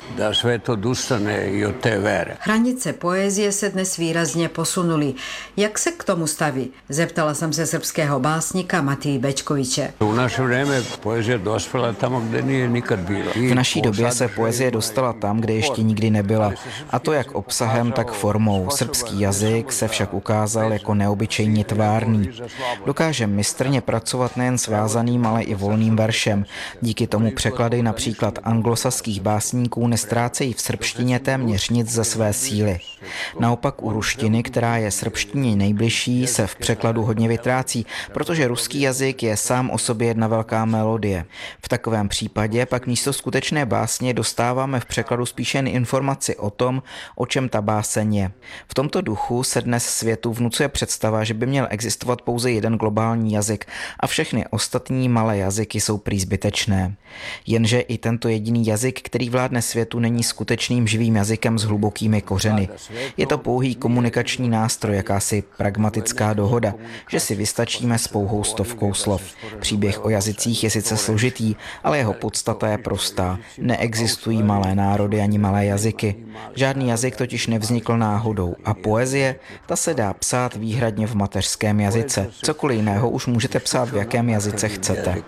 Speaker 15: da svet odustane i od té vere.
Speaker 17: Hranice poezie se dnes výrazně posunuly. Jak se k tomu staví? Zeptala jsem se srbského básníka Matiji Bečkoviče.
Speaker 15: U naše vreme poezija dospěla tam, kde nije nikad byla.
Speaker 16: V naší době se poezie dostala tam, kde ještě nikdy nebyla. A to jak obsahem, tak formou. Srbský jazyk se však ukázal jako neobyčejně tvárný. Dokáže mistrně pracovat nejen s vázaným, ale i volným veršem. Díky tomu překlady například anglosaských básníků nestrácejí v srbštině téměř nic ze své síly. Naopak u ruštiny, která je srbštině nejbližší, se v překladu hodně vytrácí, protože ruský jazyk je sám o sobě jedna velká melodie. V takovém případě pak místo skutečné básně dostáváme v překladu spíše jen informaci o tom, o čem ta báseň je. V tomto duchu se dnes světu vnucuje představa, že by měl existovat pouze jeden globální jazyk a všechny ostatní malé jazyky jsou prý zbytečné. Jenže i tento jediný jazyk, který vládne světu, není skutečným živým jazykem s hlubokými kořeny. Je to pouhý komunikační nástroj, jakási pragmatická dohoda, že si vystačíme s pouhou stovkou slov. Příběh o jazycích je sice složitý, ale jeho podstata je prostá. Neexistují malé národy ani malé jazyky. Žádný jazyk totiž nevznikl náhodou a poezie, ta se dá psát výhradně v mateřském jazyce. Cokoliv jiného už můžete psát v jakém jazyce chcete.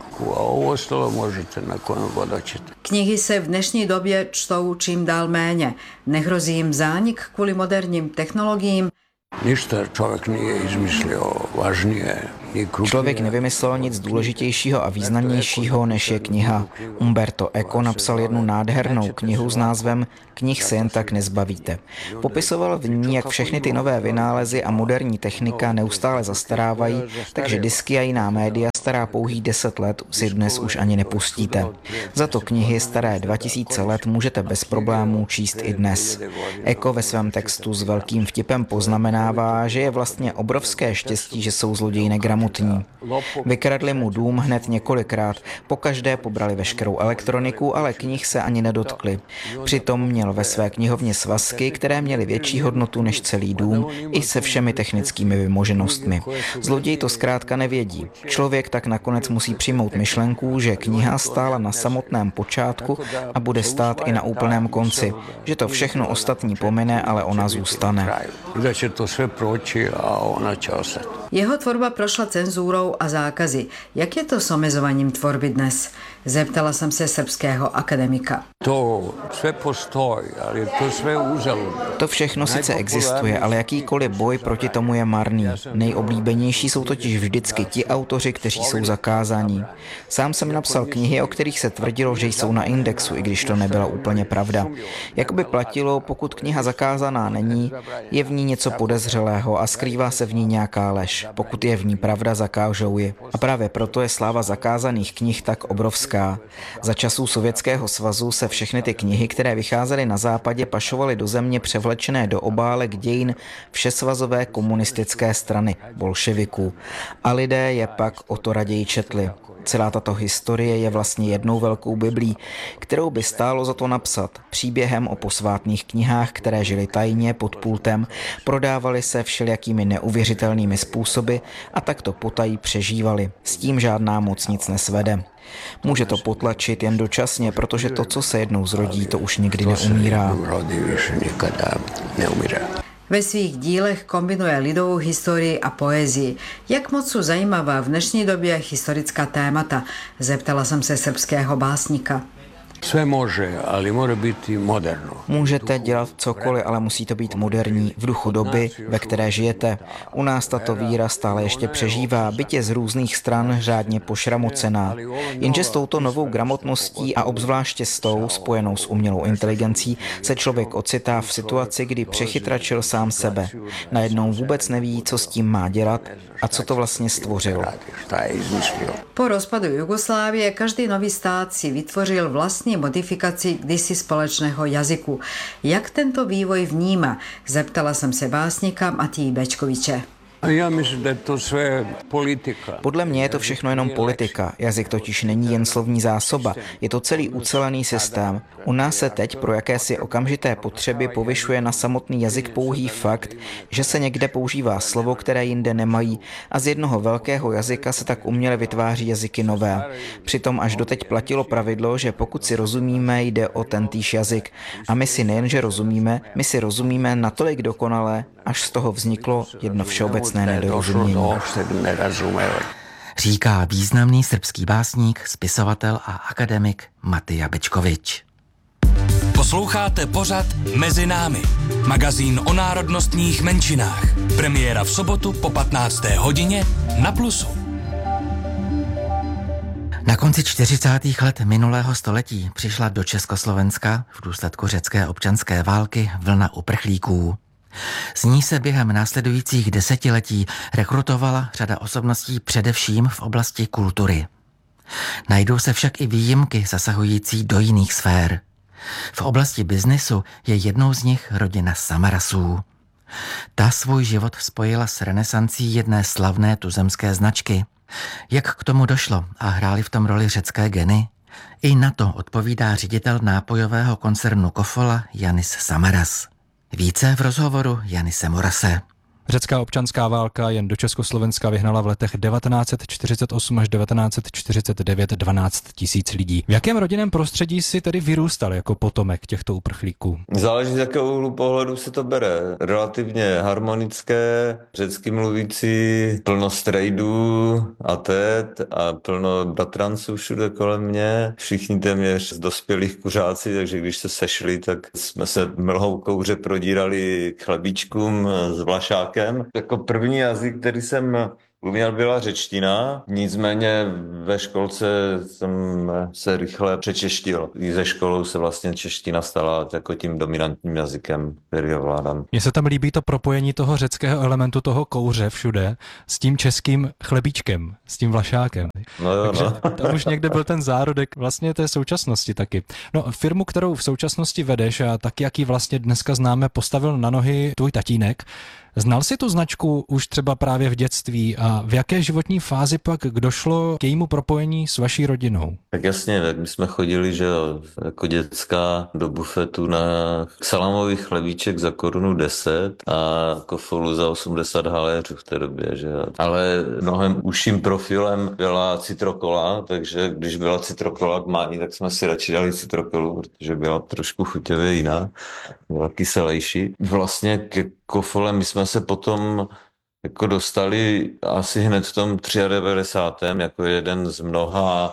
Speaker 17: Knihy se v dnešní době čtou čím dál méně. Nehrozí jim zánik kvůli moderním technologiím?
Speaker 15: Ništa člověk nije izmislio važnije.
Speaker 16: Člověk nevymyslel nic důležitějšího a významnějšího, než je kniha. Umberto Eco napsal jednu nádhernou knihu s názvem Knih se jen tak nezbavíte. Popisoval v ní, jak všechny ty nové vynálezy a moderní technika neustále zastarávají, takže disky a jiná média stará pouhých deset let si dnes už ani nepustíte. Za to knihy staré dva tisíce let můžete bez problémů číst i dnes. Eco ve svém textu s velkým vtipem poznamenává, že je vlastně obrovské štěstí, že jsou zloději negramotní. Vykradli mu dům hned několikrát, pokaždé pobrali veškerou elektroniku, ale knih se ani nedotkli. Přitom měl ve své knihovně svazky, které měly větší hodnotu než celý dům, i se všemi technickými vymoženostmi. Zloději to zkrátka nevědí. Člověk tak nakonec musí přijmout myšlenku, že kniha stála na samotném počátku a bude stát i na úplném konci, že to všechno ostatní pomine, ale ona zůstane.
Speaker 17: Jeho tvorba prošla cenzúrou a zákazy. Jak je to s omezováním tvorby dnes? Zeptala jsem se srbského akademika.
Speaker 15: To sve postoji, ale to sve uzaludno.
Speaker 16: To všechno sice existuje, ale jakýkoliv boj proti tomu je marný. Nejoblíbenější jsou totiž vždycky ti autoři, kteří jsou zakázáni. Sám jsem napsal knihy, o kterých se tvrdilo, že jsou na indexu, i když to nebyla úplně pravda. Jakoby platilo, pokud kniha zakázaná není, je v ní něco podezřelého a skrývá se v ní nějaká lež. Pokud je v ní pravda, zakážou ji. A právě proto je sláva zakázaných knih tak obrovská. Za časů Sovětského svazu se všechny ty knihy, které vycházely na západě, pašovaly do země převlečené do obálek dějin všesvazové komunistické strany, bolševiků. A lidé je pak o to raději četli. Celá tato historie je vlastně jednou velkou biblí, kterou by stálo za to napsat. Příběhem o posvátných knihách, které žily tajně pod pultem, prodávaly se všelijakými neuvěřitelnými způsoby a takto potají přežívali. S tím žádná moc nic nesvede. Může to potlačit jen dočasně, protože to, co se jednou zrodí, to už nikdy neumírá.
Speaker 17: Ve svých dílech kombinuje lidovou historii a poezii. Jak moc jsou zajímavá v dnešní době historická témata? Zeptala jsem se srbského básníka.
Speaker 15: Sve može, ali mora biti moderno.
Speaker 16: Můžete dělat cokoliv, ale musí to být moderní, v duchu doby, ve které žijete. U nás tato víra stále ještě přežívá, byť je z různých stran řádně pošramocená. Jenže s touto novou gramotností a obzvláště s tou, spojenou s umělou inteligencí, se člověk ocitá v situaci, kdy přechytračil sám sebe. Najednou vůbec neví, co s tím má dělat a co to vlastně stvořil.
Speaker 17: Po rozpadu Jugoslávie každý nový stát si vytvořil vlastní modifikaci kdysi společného jazyku. Jak tento vývoj vníma? Zeptala jsem se básníka Matiji Bečkoviče.
Speaker 15: Já myslím, že to je politika.
Speaker 16: Podle mě je to všechno jenom politika. Jazyk totiž není jen slovní zásoba, je to celý ucelený systém. U nás se teď pro jakési okamžité potřeby povyšuje na samotný jazyk pouhý fakt, že se někde používá slovo, které jinde nemají, a z jednoho velkého jazyka se tak uměle vytváří jazyky nové. Přitom až doteď platilo pravidlo, že pokud si rozumíme, jde o tentýž jazyk. A my si nejenže rozumíme, my si rozumíme natolik dokonale, až z toho vzniklo jedno všeobecné nedorozumění.
Speaker 12: Říká významný srbský básník, spisovatel a akademik Matija Bečkovič.
Speaker 3: Posloucháte pořad Mezi námi, magazín o národnostních menšinách. Premiéra v sobotu po patnácté hodině na Plusu.
Speaker 12: Na konci čtyřicátých let minulého století přišla do Československa v důsledku řecké občanské války vlna uprchlíků. Z ní se během následujících desetiletí rekrutovala řada osobností především v oblasti kultury. Najdou se však i výjimky zasahující do jiných sfér. V oblasti biznesu je jednou z nich rodina Samarasů. Ta svůj život spojila s renesancí jedné slavné tuzemské značky. Jak k tomu došlo a hráli v tom roli řecké geny? I na to odpovídá ředitel nápojového koncernu Kofola Yanis Samaras. Více v rozhovoru Janise Morase.
Speaker 10: Řecká občanská válka jen do Československa vyhnala v letech devatenáct set čtyřicet osm až devatenáct set čtyřicet devět dvanáct tisíc lidí. V jakém rodinném prostředí si tedy vyrůstal jako potomek těchto uprchlíků?
Speaker 18: Záleží, z jakého úhlu pohledu se to bere. Relativně harmonické, řecky mluvící, plno strejdů a tet a plno bratranců všude kolem mě. Všichni téměř z dospělých kuřáci, takže když se sešli, tak jsme se mlhou kouře prodírali k chlebíčkům s vlašákem. Jako první jazyk, který jsem uměl, byla řečtina, nicméně ve školce jsem se rychle přečeštil. I ze školou se vlastně čeština stala jako tím dominantním jazykem, který ovládám.
Speaker 10: Mně se tam líbí to propojení toho řeckého elementu, toho kouře všude, s tím českým chlebíčkem, s tím vlašákem.
Speaker 18: No jo,
Speaker 10: Takže
Speaker 18: no.
Speaker 10: tam už někde byl ten zárodek vlastně té současnosti taky. No, firmu, kterou v současnosti vedeš a tak, jak ji vlastně dneska známe, postavil na nohy tvůj tatínek. Znal jsi tu značku už třeba právě v dětství a v jaké životní fázi pak došlo k jejímu propojení s vaší rodinou?
Speaker 18: Tak jasně, tak my jsme chodili, že jo, jako dětská do bufetu na salámový chlebíček za korunu deset a Kofolu za osmdesát haléřů v té době, že jo. Ale mnohem užším profilem byla citrokola, takže když byla citrokola k mání, tak jsme si radši dali citrokolu, protože byla trošku chuťově jiná, byla kyselejší. Vlastně ke Kofole my jsme se potom jako dostali asi hned v tom devadesátém třetím jako jeden z mnoha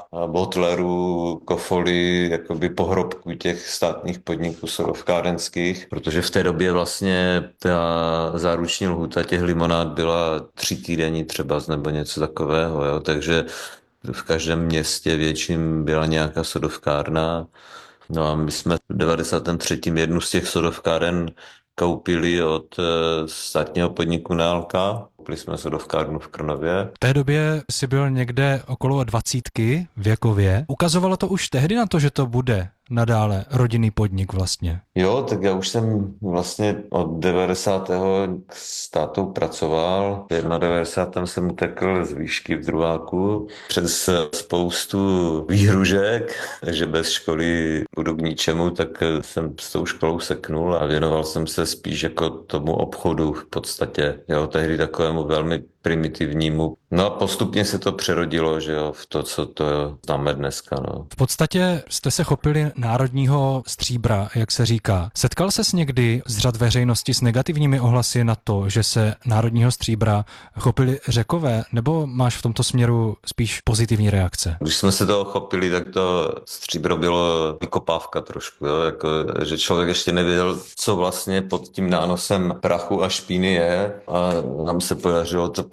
Speaker 18: botlerů Kofoly, jakoby pohrobků těch státních podniků sodovkárenských, protože v té době vlastně ta záruční lhůta těch limonád byla tři týdenní třeba nebo něco takového, jo? Takže v každém městě větším byla nějaká sodovkárna. No a my jsme v devadesátém třetím jednu z těch sodovkáren koupili od státního podniku Nealka. Koupili jsme sodovkárnu v Krnově.
Speaker 10: V té době jsi byl někde okolo dvacítky věkově. Ukazovalo to už tehdy na to, že to bude nadále rodinný podnik vlastně?
Speaker 18: Jo, tak já už jsem vlastně od devadesátého s tátou pracoval. V devadesátém prvním jsem utekl z výšky v druháku přes spoustu výhružek, že bez školy budu k ničemu, tak jsem s tou školou seknul a věnoval jsem se spíš jako tomu obchodu v podstatě. Jo, tehdy takovému velmi primitivnímu. No a postupně se to přerodilo, že jo, v to, co to známe dneska, no.
Speaker 10: V podstatě jste se chopili národního stříbra, jak se říká. Setkal ses někdy z řad veřejnosti s negativními ohlasy na to, že se národního stříbra chopili Řekové, nebo máš v tomto směru spíš pozitivní reakce?
Speaker 18: Když jsme se toho chopili, tak to stříbro bylo vykopávka trošku, jo, jako, že člověk ještě nevěděl, co vlastně pod tím nánosem prachu a špíny je a nám se podařilo to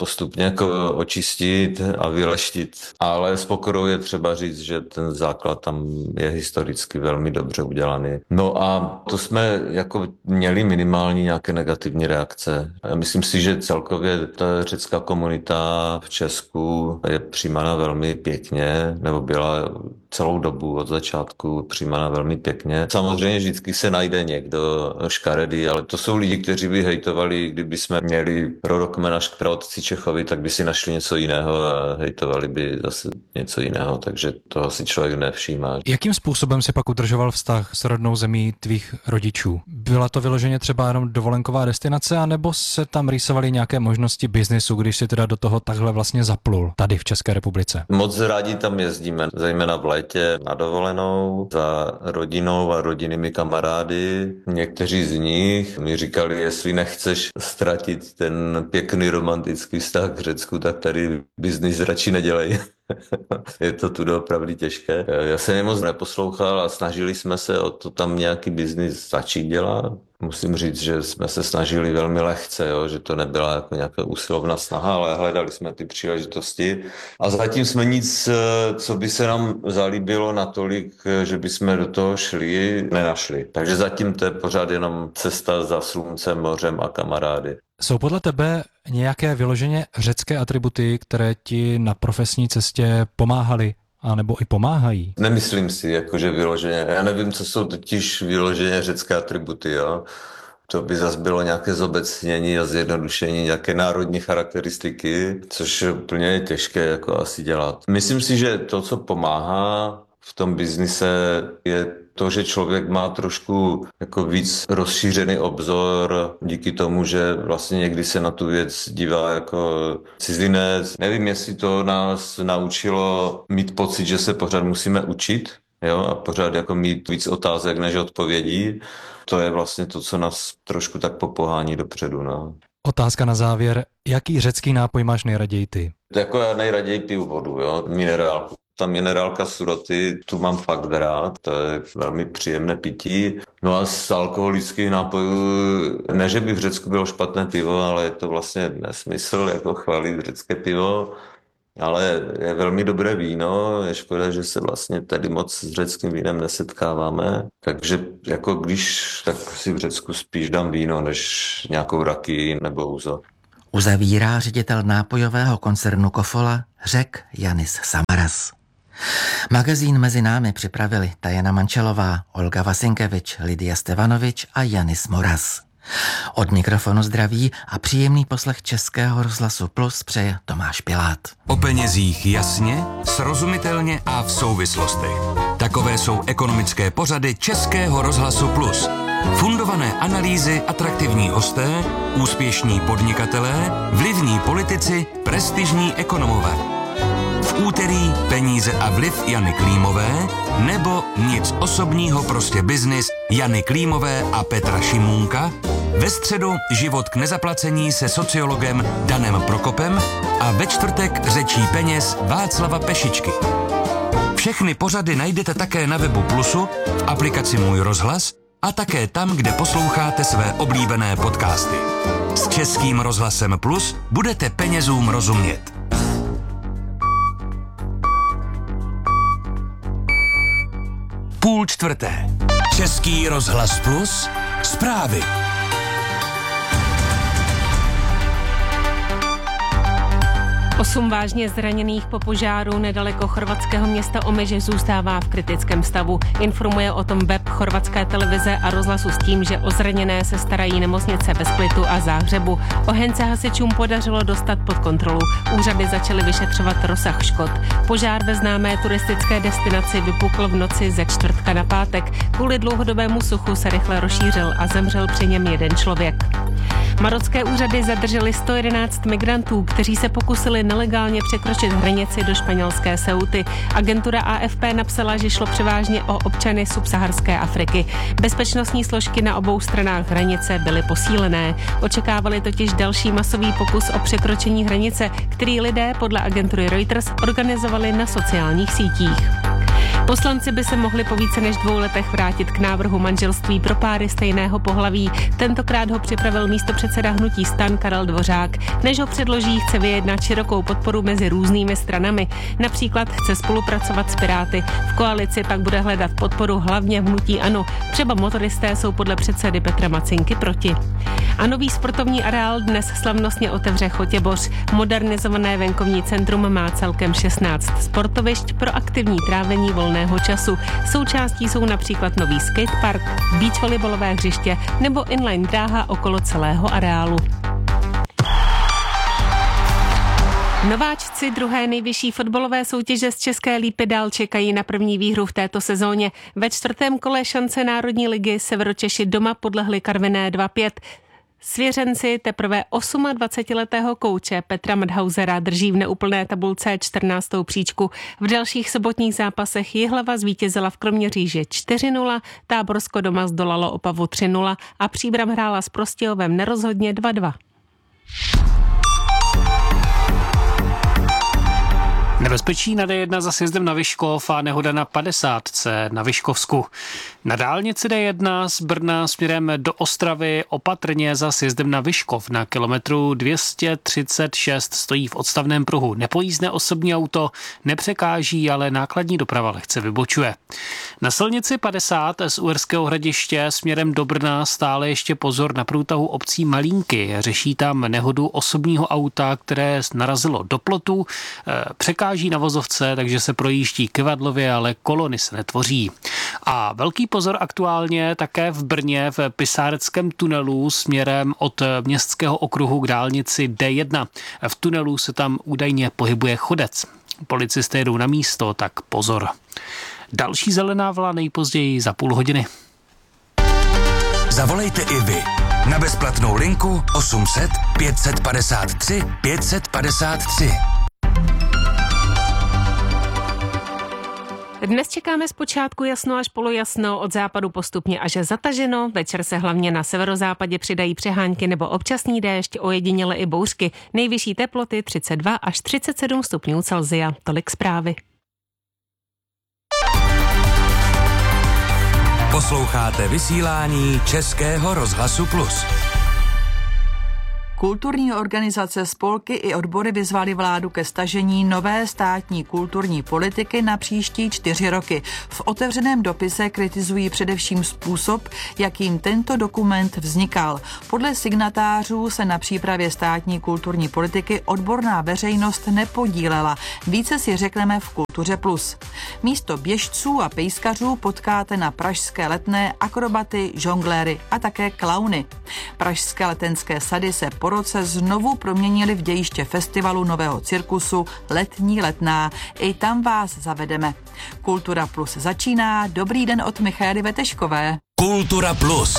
Speaker 18: postupně jako očistit a vyleštit. Ale s pokorou je třeba říct, že ten základ tam je historicky velmi dobře udělaný. No a to jsme jako měli minimální nějaké negativní reakce. Já myslím si, že celkově ta řecká komunita v Česku je přijímána velmi pěkně, nebo byla celou dobu od začátku přijímána velmi pěkně. Samozřejmě vždycky se najde někdo škaredý, ale to jsou lidi, kteří by hejtovali, kdyby jsme měli prorokmena šprotci Čechovi, tak by si našli něco jiného a hejtovali by zase něco jiného, takže toho si člověk nevšímá.
Speaker 10: Jakým způsobem si pak udržoval vztah s rodnou zemí tvých rodičů? Byla to vyloženě třeba jenom dovolenková destinace, anebo se tam rýsovaly nějaké možnosti biznesu, když si teda do toho takhle vlastně zaplul tady v České republice?
Speaker 18: Moc rádi tam jezdíme, zejména v létě na dovolenou za rodinou a rodinnými kamarády. Někteří z nich mi říkali, jestli nechceš ztratit ten pěkný romantický vztah k Řecku, tak tady biznis radši nedělej. Je to tu doopravdy těžké. Já jsem je moc neposlouchal a snažili jsme se o to tam nějaký biznis začít dělat. Musím říct, že jsme se snažili velmi lehce, jo, že to nebyla jako nějaká usilovná snaha, ale hledali jsme ty příležitosti. A zatím jsme nic, co by se nám zalíbilo natolik, že by jsme do toho šli, nenašli. Takže zatím to je pořád jenom cesta za sluncem, mořem a kamarády.
Speaker 10: Jsou podle tebe nějaké vyloženě řecké atributy, které ti na profesní cestě pomáhaly? A nebo i pomáhají?
Speaker 18: Nemyslím si, jakože vyloženě. Já nevím, co jsou totiž vyloženě řecké atributy, jo. To by zase bylo nějaké zobecnění a zjednodušení, nějaké národní charakteristiky, což je úplně těžké jako asi dělat. Myslím si, že to, co pomáhá v tom biznise, je to, že člověk má trošku jako víc rozšířený obzor díky tomu, že vlastně někdy se na tu věc dívá jako cizinec. Nevím, jestli to nás naučilo mít pocit, že se pořád musíme učit, jo, a pořád jako mít víc otázek než odpovědí. To je vlastně to, co nás trošku tak popohání dopředu, no.
Speaker 10: Otázka na závěr. Jaký řecký nápoj máš nejraději ty?
Speaker 18: Jako já nejraději piju vodu, jo, minerálku. Ta minerálka Suroty, tu mám fakt rád, to je velmi příjemné pití. No a z alkoholických nápojů, ne, že by v Řecku bylo špatné pivo, ale je to vlastně nesmysl, jako chválit řecké pivo, ale je velmi dobré víno, je škoda, že se vlastně tady moc s řeckým vínem nesetkáváme, takže jako když, tak si v Řecku spíš dám víno, než nějakou raky nebo úzo.
Speaker 12: Uzavírá ředitel nápojového koncernu Kofola Řek Janis Samaras. Magazín mezi námi připravili Tajana Mančelová, Olga Vasinkevič, Lidia Stevanovič a Janis Moras. Od mikrofonu zdraví a příjemný poslech Českého rozhlasu Plus přeje Tomáš Pilát.
Speaker 3: O penězích jasně, srozumitelně a v souvislostech. Takové jsou ekonomické pořady Českého rozhlasu Plus. Fundované analýzy, atraktivní hosté, úspěšní podnikatelé, vlivní politici, prestižní ekonomové. V úterý Peníze a vliv Jany Klímové nebo Nic osobního, prostě biznis Jany Klímové a Petra Šimůnka. Ve středu Život k nezaplacení se sociologem Danem Prokopem a ve čtvrtek Řečí peněz Václava Pešičky. Všechny pořady najdete také na webu Plusu, v aplikaci Můj rozhlas a také tam, kde posloucháte své oblíbené podcasty. S Českým rozhlasem Plus budete penězům rozumět. Půl čtvrté. Český rozhlas Plus. Zprávy.
Speaker 7: Osm vážně zraněných po požáru nedaleko chorvatského města Omeže zůstává v kritickém stavu. Informuje o tom web chorvatské televize a rozhlasu s tím, že o zraněné se starají nemocnice ve Splitu a Záhřebu. Oheň se hasičům podařilo dostat pod kontrolu. Úřady začaly vyšetřovat rozsah škod. Požár ve známé turistické destinaci vypukl v noci ze čtvrtka na pátek. Kvůli dlouhodobému suchu se rychle rozšířil a zemřel při něm jeden člověk. Marocké úřady zadržely sto jedenáct migrantů, kteří se pokusili nelegálně překročit hranici do španělské Ceuty. Agentura A F P napsala, že šlo převážně o občany subsaharské Afriky. Bezpečnostní složky na obou stranách hranice byly posílené. Očekávali totiž další masový pokus o překročení hranice, který lidé podle agentury Reuters organizovali na sociálních sítích. Poslanci by se mohli po více než dvou letech vrátit k návrhu manželství pro páry stejného pohlaví. Tentokrát ho připravil místopředseda hnutí STAN Karel Dvořák. Než ho předloží, chce vyjednat širokou podporu mezi různými stranami. Například chce spolupracovat s Piráty. V koalici pak bude hledat podporu hlavně v hnutí ANO. Třeba motoristé jsou podle předsedy Petra Macinky proti. A nový sportovní areál dnes slavnostně otevře Chotěboř. Modernizované venkovní centrum má celkem šestnáct sportovišť pro aktivní trávení volného času. Součástí jsou například nový skatepark, beach volejbalové hřiště nebo inline dráha okolo celého areálu. Nováčci druhé nejvyšší fotbalové soutěže z České Lípy dál čekají na první výhru v této sezóně. Ve čtvrtém kole šance Národní ligy Severočeši doma podlehli Karviné dva pět. Svěřenci teprve dvacetiosmiletého kouče Petra Madhausera drží v neúplné tabulce čtrnáctou příčku. V dalších sobotních zápasech Jihlava zvítězila v Kroměříži čtyři nula, Táborsko doma zdolalo Opavu tři nula a Příbram hrála s Prostějovem nerozhodně dva dva.
Speaker 11: Nebezpečí na D jedna za sjezdem na Vyškov a nehoda na padesátce na Vyškovsku. Na dálnici D jedna z Brna směrem do Ostravy opatrně za sjezdem na Vyškov na kilometru dvě stě třicet šest stojí v odstavném pruhu nepojízdné osobní auto, nepřekáží, ale nákladní doprava lehce vybočuje. Na silnici padesát z Uherského Hradiště směrem do Brna stále ještě pozor na průtahu obcí Malínky. Řeší tam nehodu osobního auta, které narazilo do plotu, překáží na vozovce, takže se projíždí kyvadlově, ale kolony se netvoří. A velký pozor aktuálně také v Brně v Pisáreckém tunelu směrem od městského okruhu k dálnici D jedna. V tunelu se tam údajně pohybuje chodec. Policisté jedou na místo, tak pozor. Další zelená vlna nejpozději za půl hodiny.
Speaker 3: Zavolejte i vy na bezplatnou linku osm set pět set padesát tři pět set padesát tři.
Speaker 7: Dnes čekáme zpočátku jasno až polojasno, od západu postupně až zataženo. Večer se hlavně na severozápadě přidají přehánky nebo občasný déšť, ojediněle i bouřky. Nejvyšší teploty třicet dva až třicet sedm stupňů Celsia. Tolik zprávy.
Speaker 3: Posloucháte vysílání Českého rozhlasu Plus.
Speaker 19: Kulturní organizace, spolky i odbory vyzvaly vládu ke stažení nové státní kulturní politiky na příští čtyři roky. V otevřeném dopise kritizují především způsob, jakým tento dokument vznikal. Podle signatářů se na přípravě státní kulturní politiky odborná veřejnost nepodílela. Více si řekneme v Kultuře Plus. Místo běžců a pejskařů potkáte na pražské Letné akrobaty, žongléry a také klauny. Pražské letenské sady se po roce znovu proměnili v dějiště festivalu nového cirkusu Letní Letná. I tam vás zavedeme. Kultura Plus začíná. Dobrý den od Michaely Veteškové.
Speaker 3: Kultura Plus.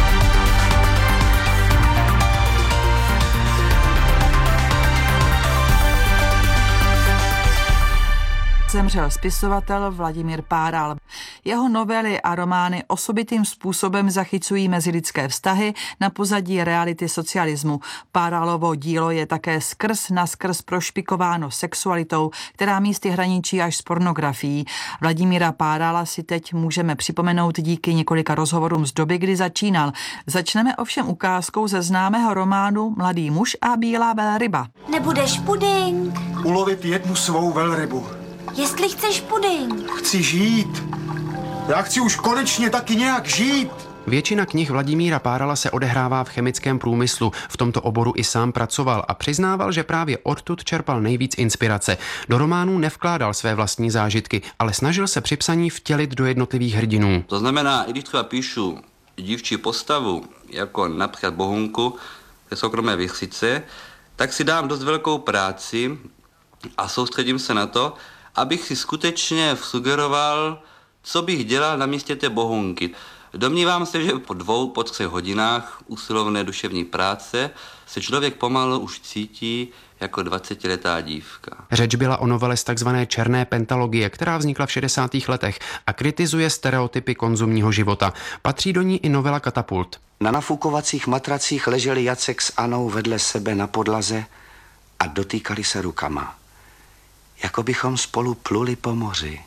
Speaker 19: Zemřel spisovatel Vladimír Páral. Jeho novely a romány osobitým způsobem zachycují mezilidské vztahy na pozadí reality socialismu. Páralovo dílo je také skrz na skrz prošpikováno sexualitou, která místy hraničí až s pornografií. Vladimíra Párala si teď můžeme připomenout díky několika rozhovorům z doby, kdy začínal. Začneme ovšem ukázkou ze známého románu Mladý muž a bílá velryba.
Speaker 20: Nebudeš puding?
Speaker 21: Ulovit jednu svou velrybu.
Speaker 20: Jestli chceš puding.
Speaker 21: Chci žít. Já chci už konečně taky nějak žít.
Speaker 22: Většina knih Vladimíra Párala se odehrává v chemickém průmyslu. V tomto oboru i sám pracoval a přiznával, že právě odtud čerpal nejvíc inspirace. Do románů nevkládal své vlastní zážitky, ale snažil se při psaní vtělit do jednotlivých hrdinů.
Speaker 23: To znamená, i když třeba píšu dívčí postavu, jako například Bohunku ze Soukromé vichřice, tak si dám dost velkou práci a soustředím se na to, abych si skutečně sugeroval, co bych dělal na místě té Bohunky. Domnívám se, že po dvou, po třech hodinách usilovné duševní práce se člověk pomalu už cítí jako dvacetiletá dívka.
Speaker 22: Řeč byla o novele z takzvané černé pentalogie, která vznikla v šedesátých letech a kritizuje stereotypy konzumního života. Patří do ní i novela Katapult.
Speaker 24: Na nafukovacích matracích leželi Jacek s Anou vedle sebe na podlaze a dotýkali se rukama. Jako bychom spolu pluli po moři.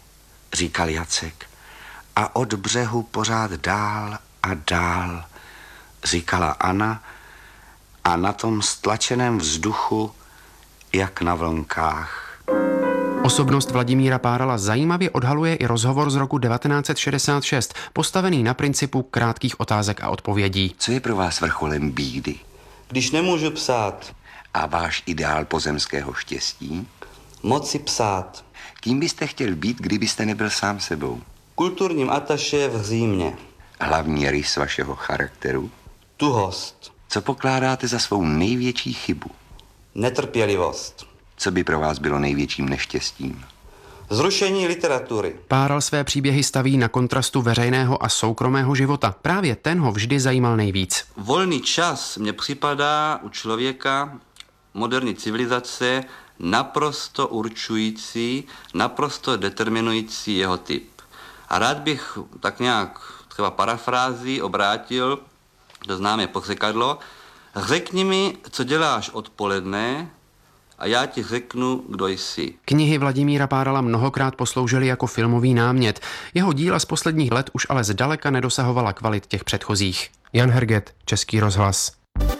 Speaker 24: říkal Jacek. A od břehu pořád dál a dál, říkala Anna, a na tom stlačeném vzduchu, jak na vlnkách.
Speaker 22: Osobnost Vladimíra Párala zajímavě odhaluje i rozhovor z roku devatenáct set šedesát šest, postavený na principu krátkých otázek a odpovědí.
Speaker 24: Co je pro vás vrcholem bídy?
Speaker 23: Když nemůžu psát.
Speaker 24: A váš ideál pozemského štěstí?
Speaker 23: Moci psát.
Speaker 24: Kým byste chtěl být, kdybyste nebyl sám sebou?
Speaker 23: Kulturním ataše v Římě.
Speaker 24: Hlavní rys vašeho charakteru?
Speaker 23: Tuhost.
Speaker 24: Co pokládáte za svou největší chybu?
Speaker 23: Netrpělivost.
Speaker 24: Co by pro vás bylo největším neštěstím?
Speaker 23: Zrušení literatury.
Speaker 22: Páral své příběhy staví na kontrastu veřejného a soukromého života. Právě ten ho vždy zajímal nejvíc.
Speaker 23: Volný čas mně připadá u člověka moderní civilizace naprosto určující, naprosto determinující jeho typ. A rád bych tak nějak třeba parafrází obrátil to známé pořekadlo. Řekni mi, co děláš odpoledne, a já ti řeknu, kdo jsi.
Speaker 22: Knihy Vladimíra Párala mnohokrát posloužily jako filmový námět. Jeho díla z posledních let už ale zdaleka nedosahovala kvalit těch předchozích. Jan Herget, Český rozhlas.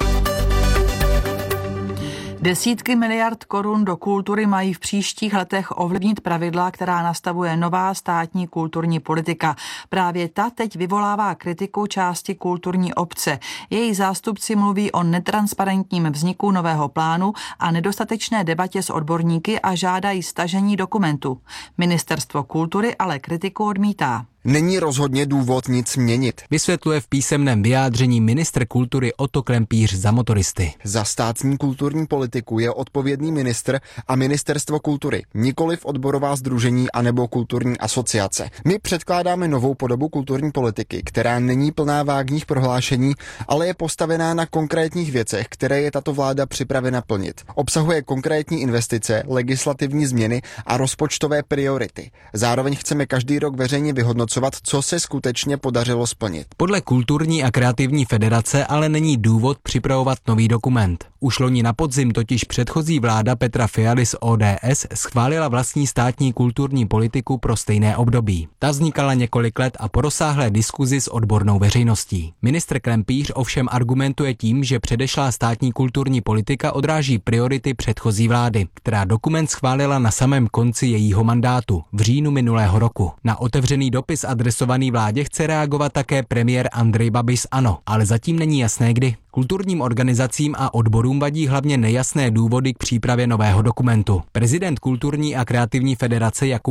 Speaker 19: Desítky miliard korun do kultury mají v příštích letech ovlivnit pravidla, která nastavuje nová státní kulturní politika. Právě ta teď vyvolává kritiku části kulturní obce. Její zástupci mluví o netransparentním vzniku nového plánu a nedostatečné debatě s odborníky a žádají stažení dokumentu. Ministerstvo kultury ale kritiku odmítá.
Speaker 1: Není rozhodně důvod nic měnit,
Speaker 10: vysvětluje v písemném vyjádření ministr kultury Otto Krempíř za Motoristy.
Speaker 1: Za státní kulturní politiku je odpovědný ministr a ministerstvo kultury, nikoliv odborová sdružení anebo kulturní asociace. My předkládáme novou podobu kulturní politiky, která není plná vágních prohlášení, ale je postavená na konkrétních věcech, které je tato vláda připravena plnit. Obsahuje konkrétní investice, legislativní změny a rozpočtové priority. Zároveň chceme každý rok veřejně vyhodnocovat, co se skutečně podařilo splnit.
Speaker 10: Podle Kulturní a kreativní federace ale není důvod připravovat nový dokument. Už loni na podzim totiž předchozí vláda Petra Fialy z O D S schválila vlastní státní kulturní politiku pro stejné období. Ta vznikala několik let a po rozsáhlé diskuzi s odbornou veřejností. Ministr Krempíř ovšem argumentuje tím, že předešlá státní kulturní politika odráží priority předchozí vlády, která dokument schválila na samém konci jejího mandátu v říjnu minulého roku. Na otevřený dopis adresovaný vládě chce reagovat také premiér Andrej Babiš z ANO, ale zatím není jasné kdy. Kulturním organizacím a odborům vadí hlavně nejasné důvody k přípravě nového dokumentu. Prezident Kulturní a kreativní federace Jakub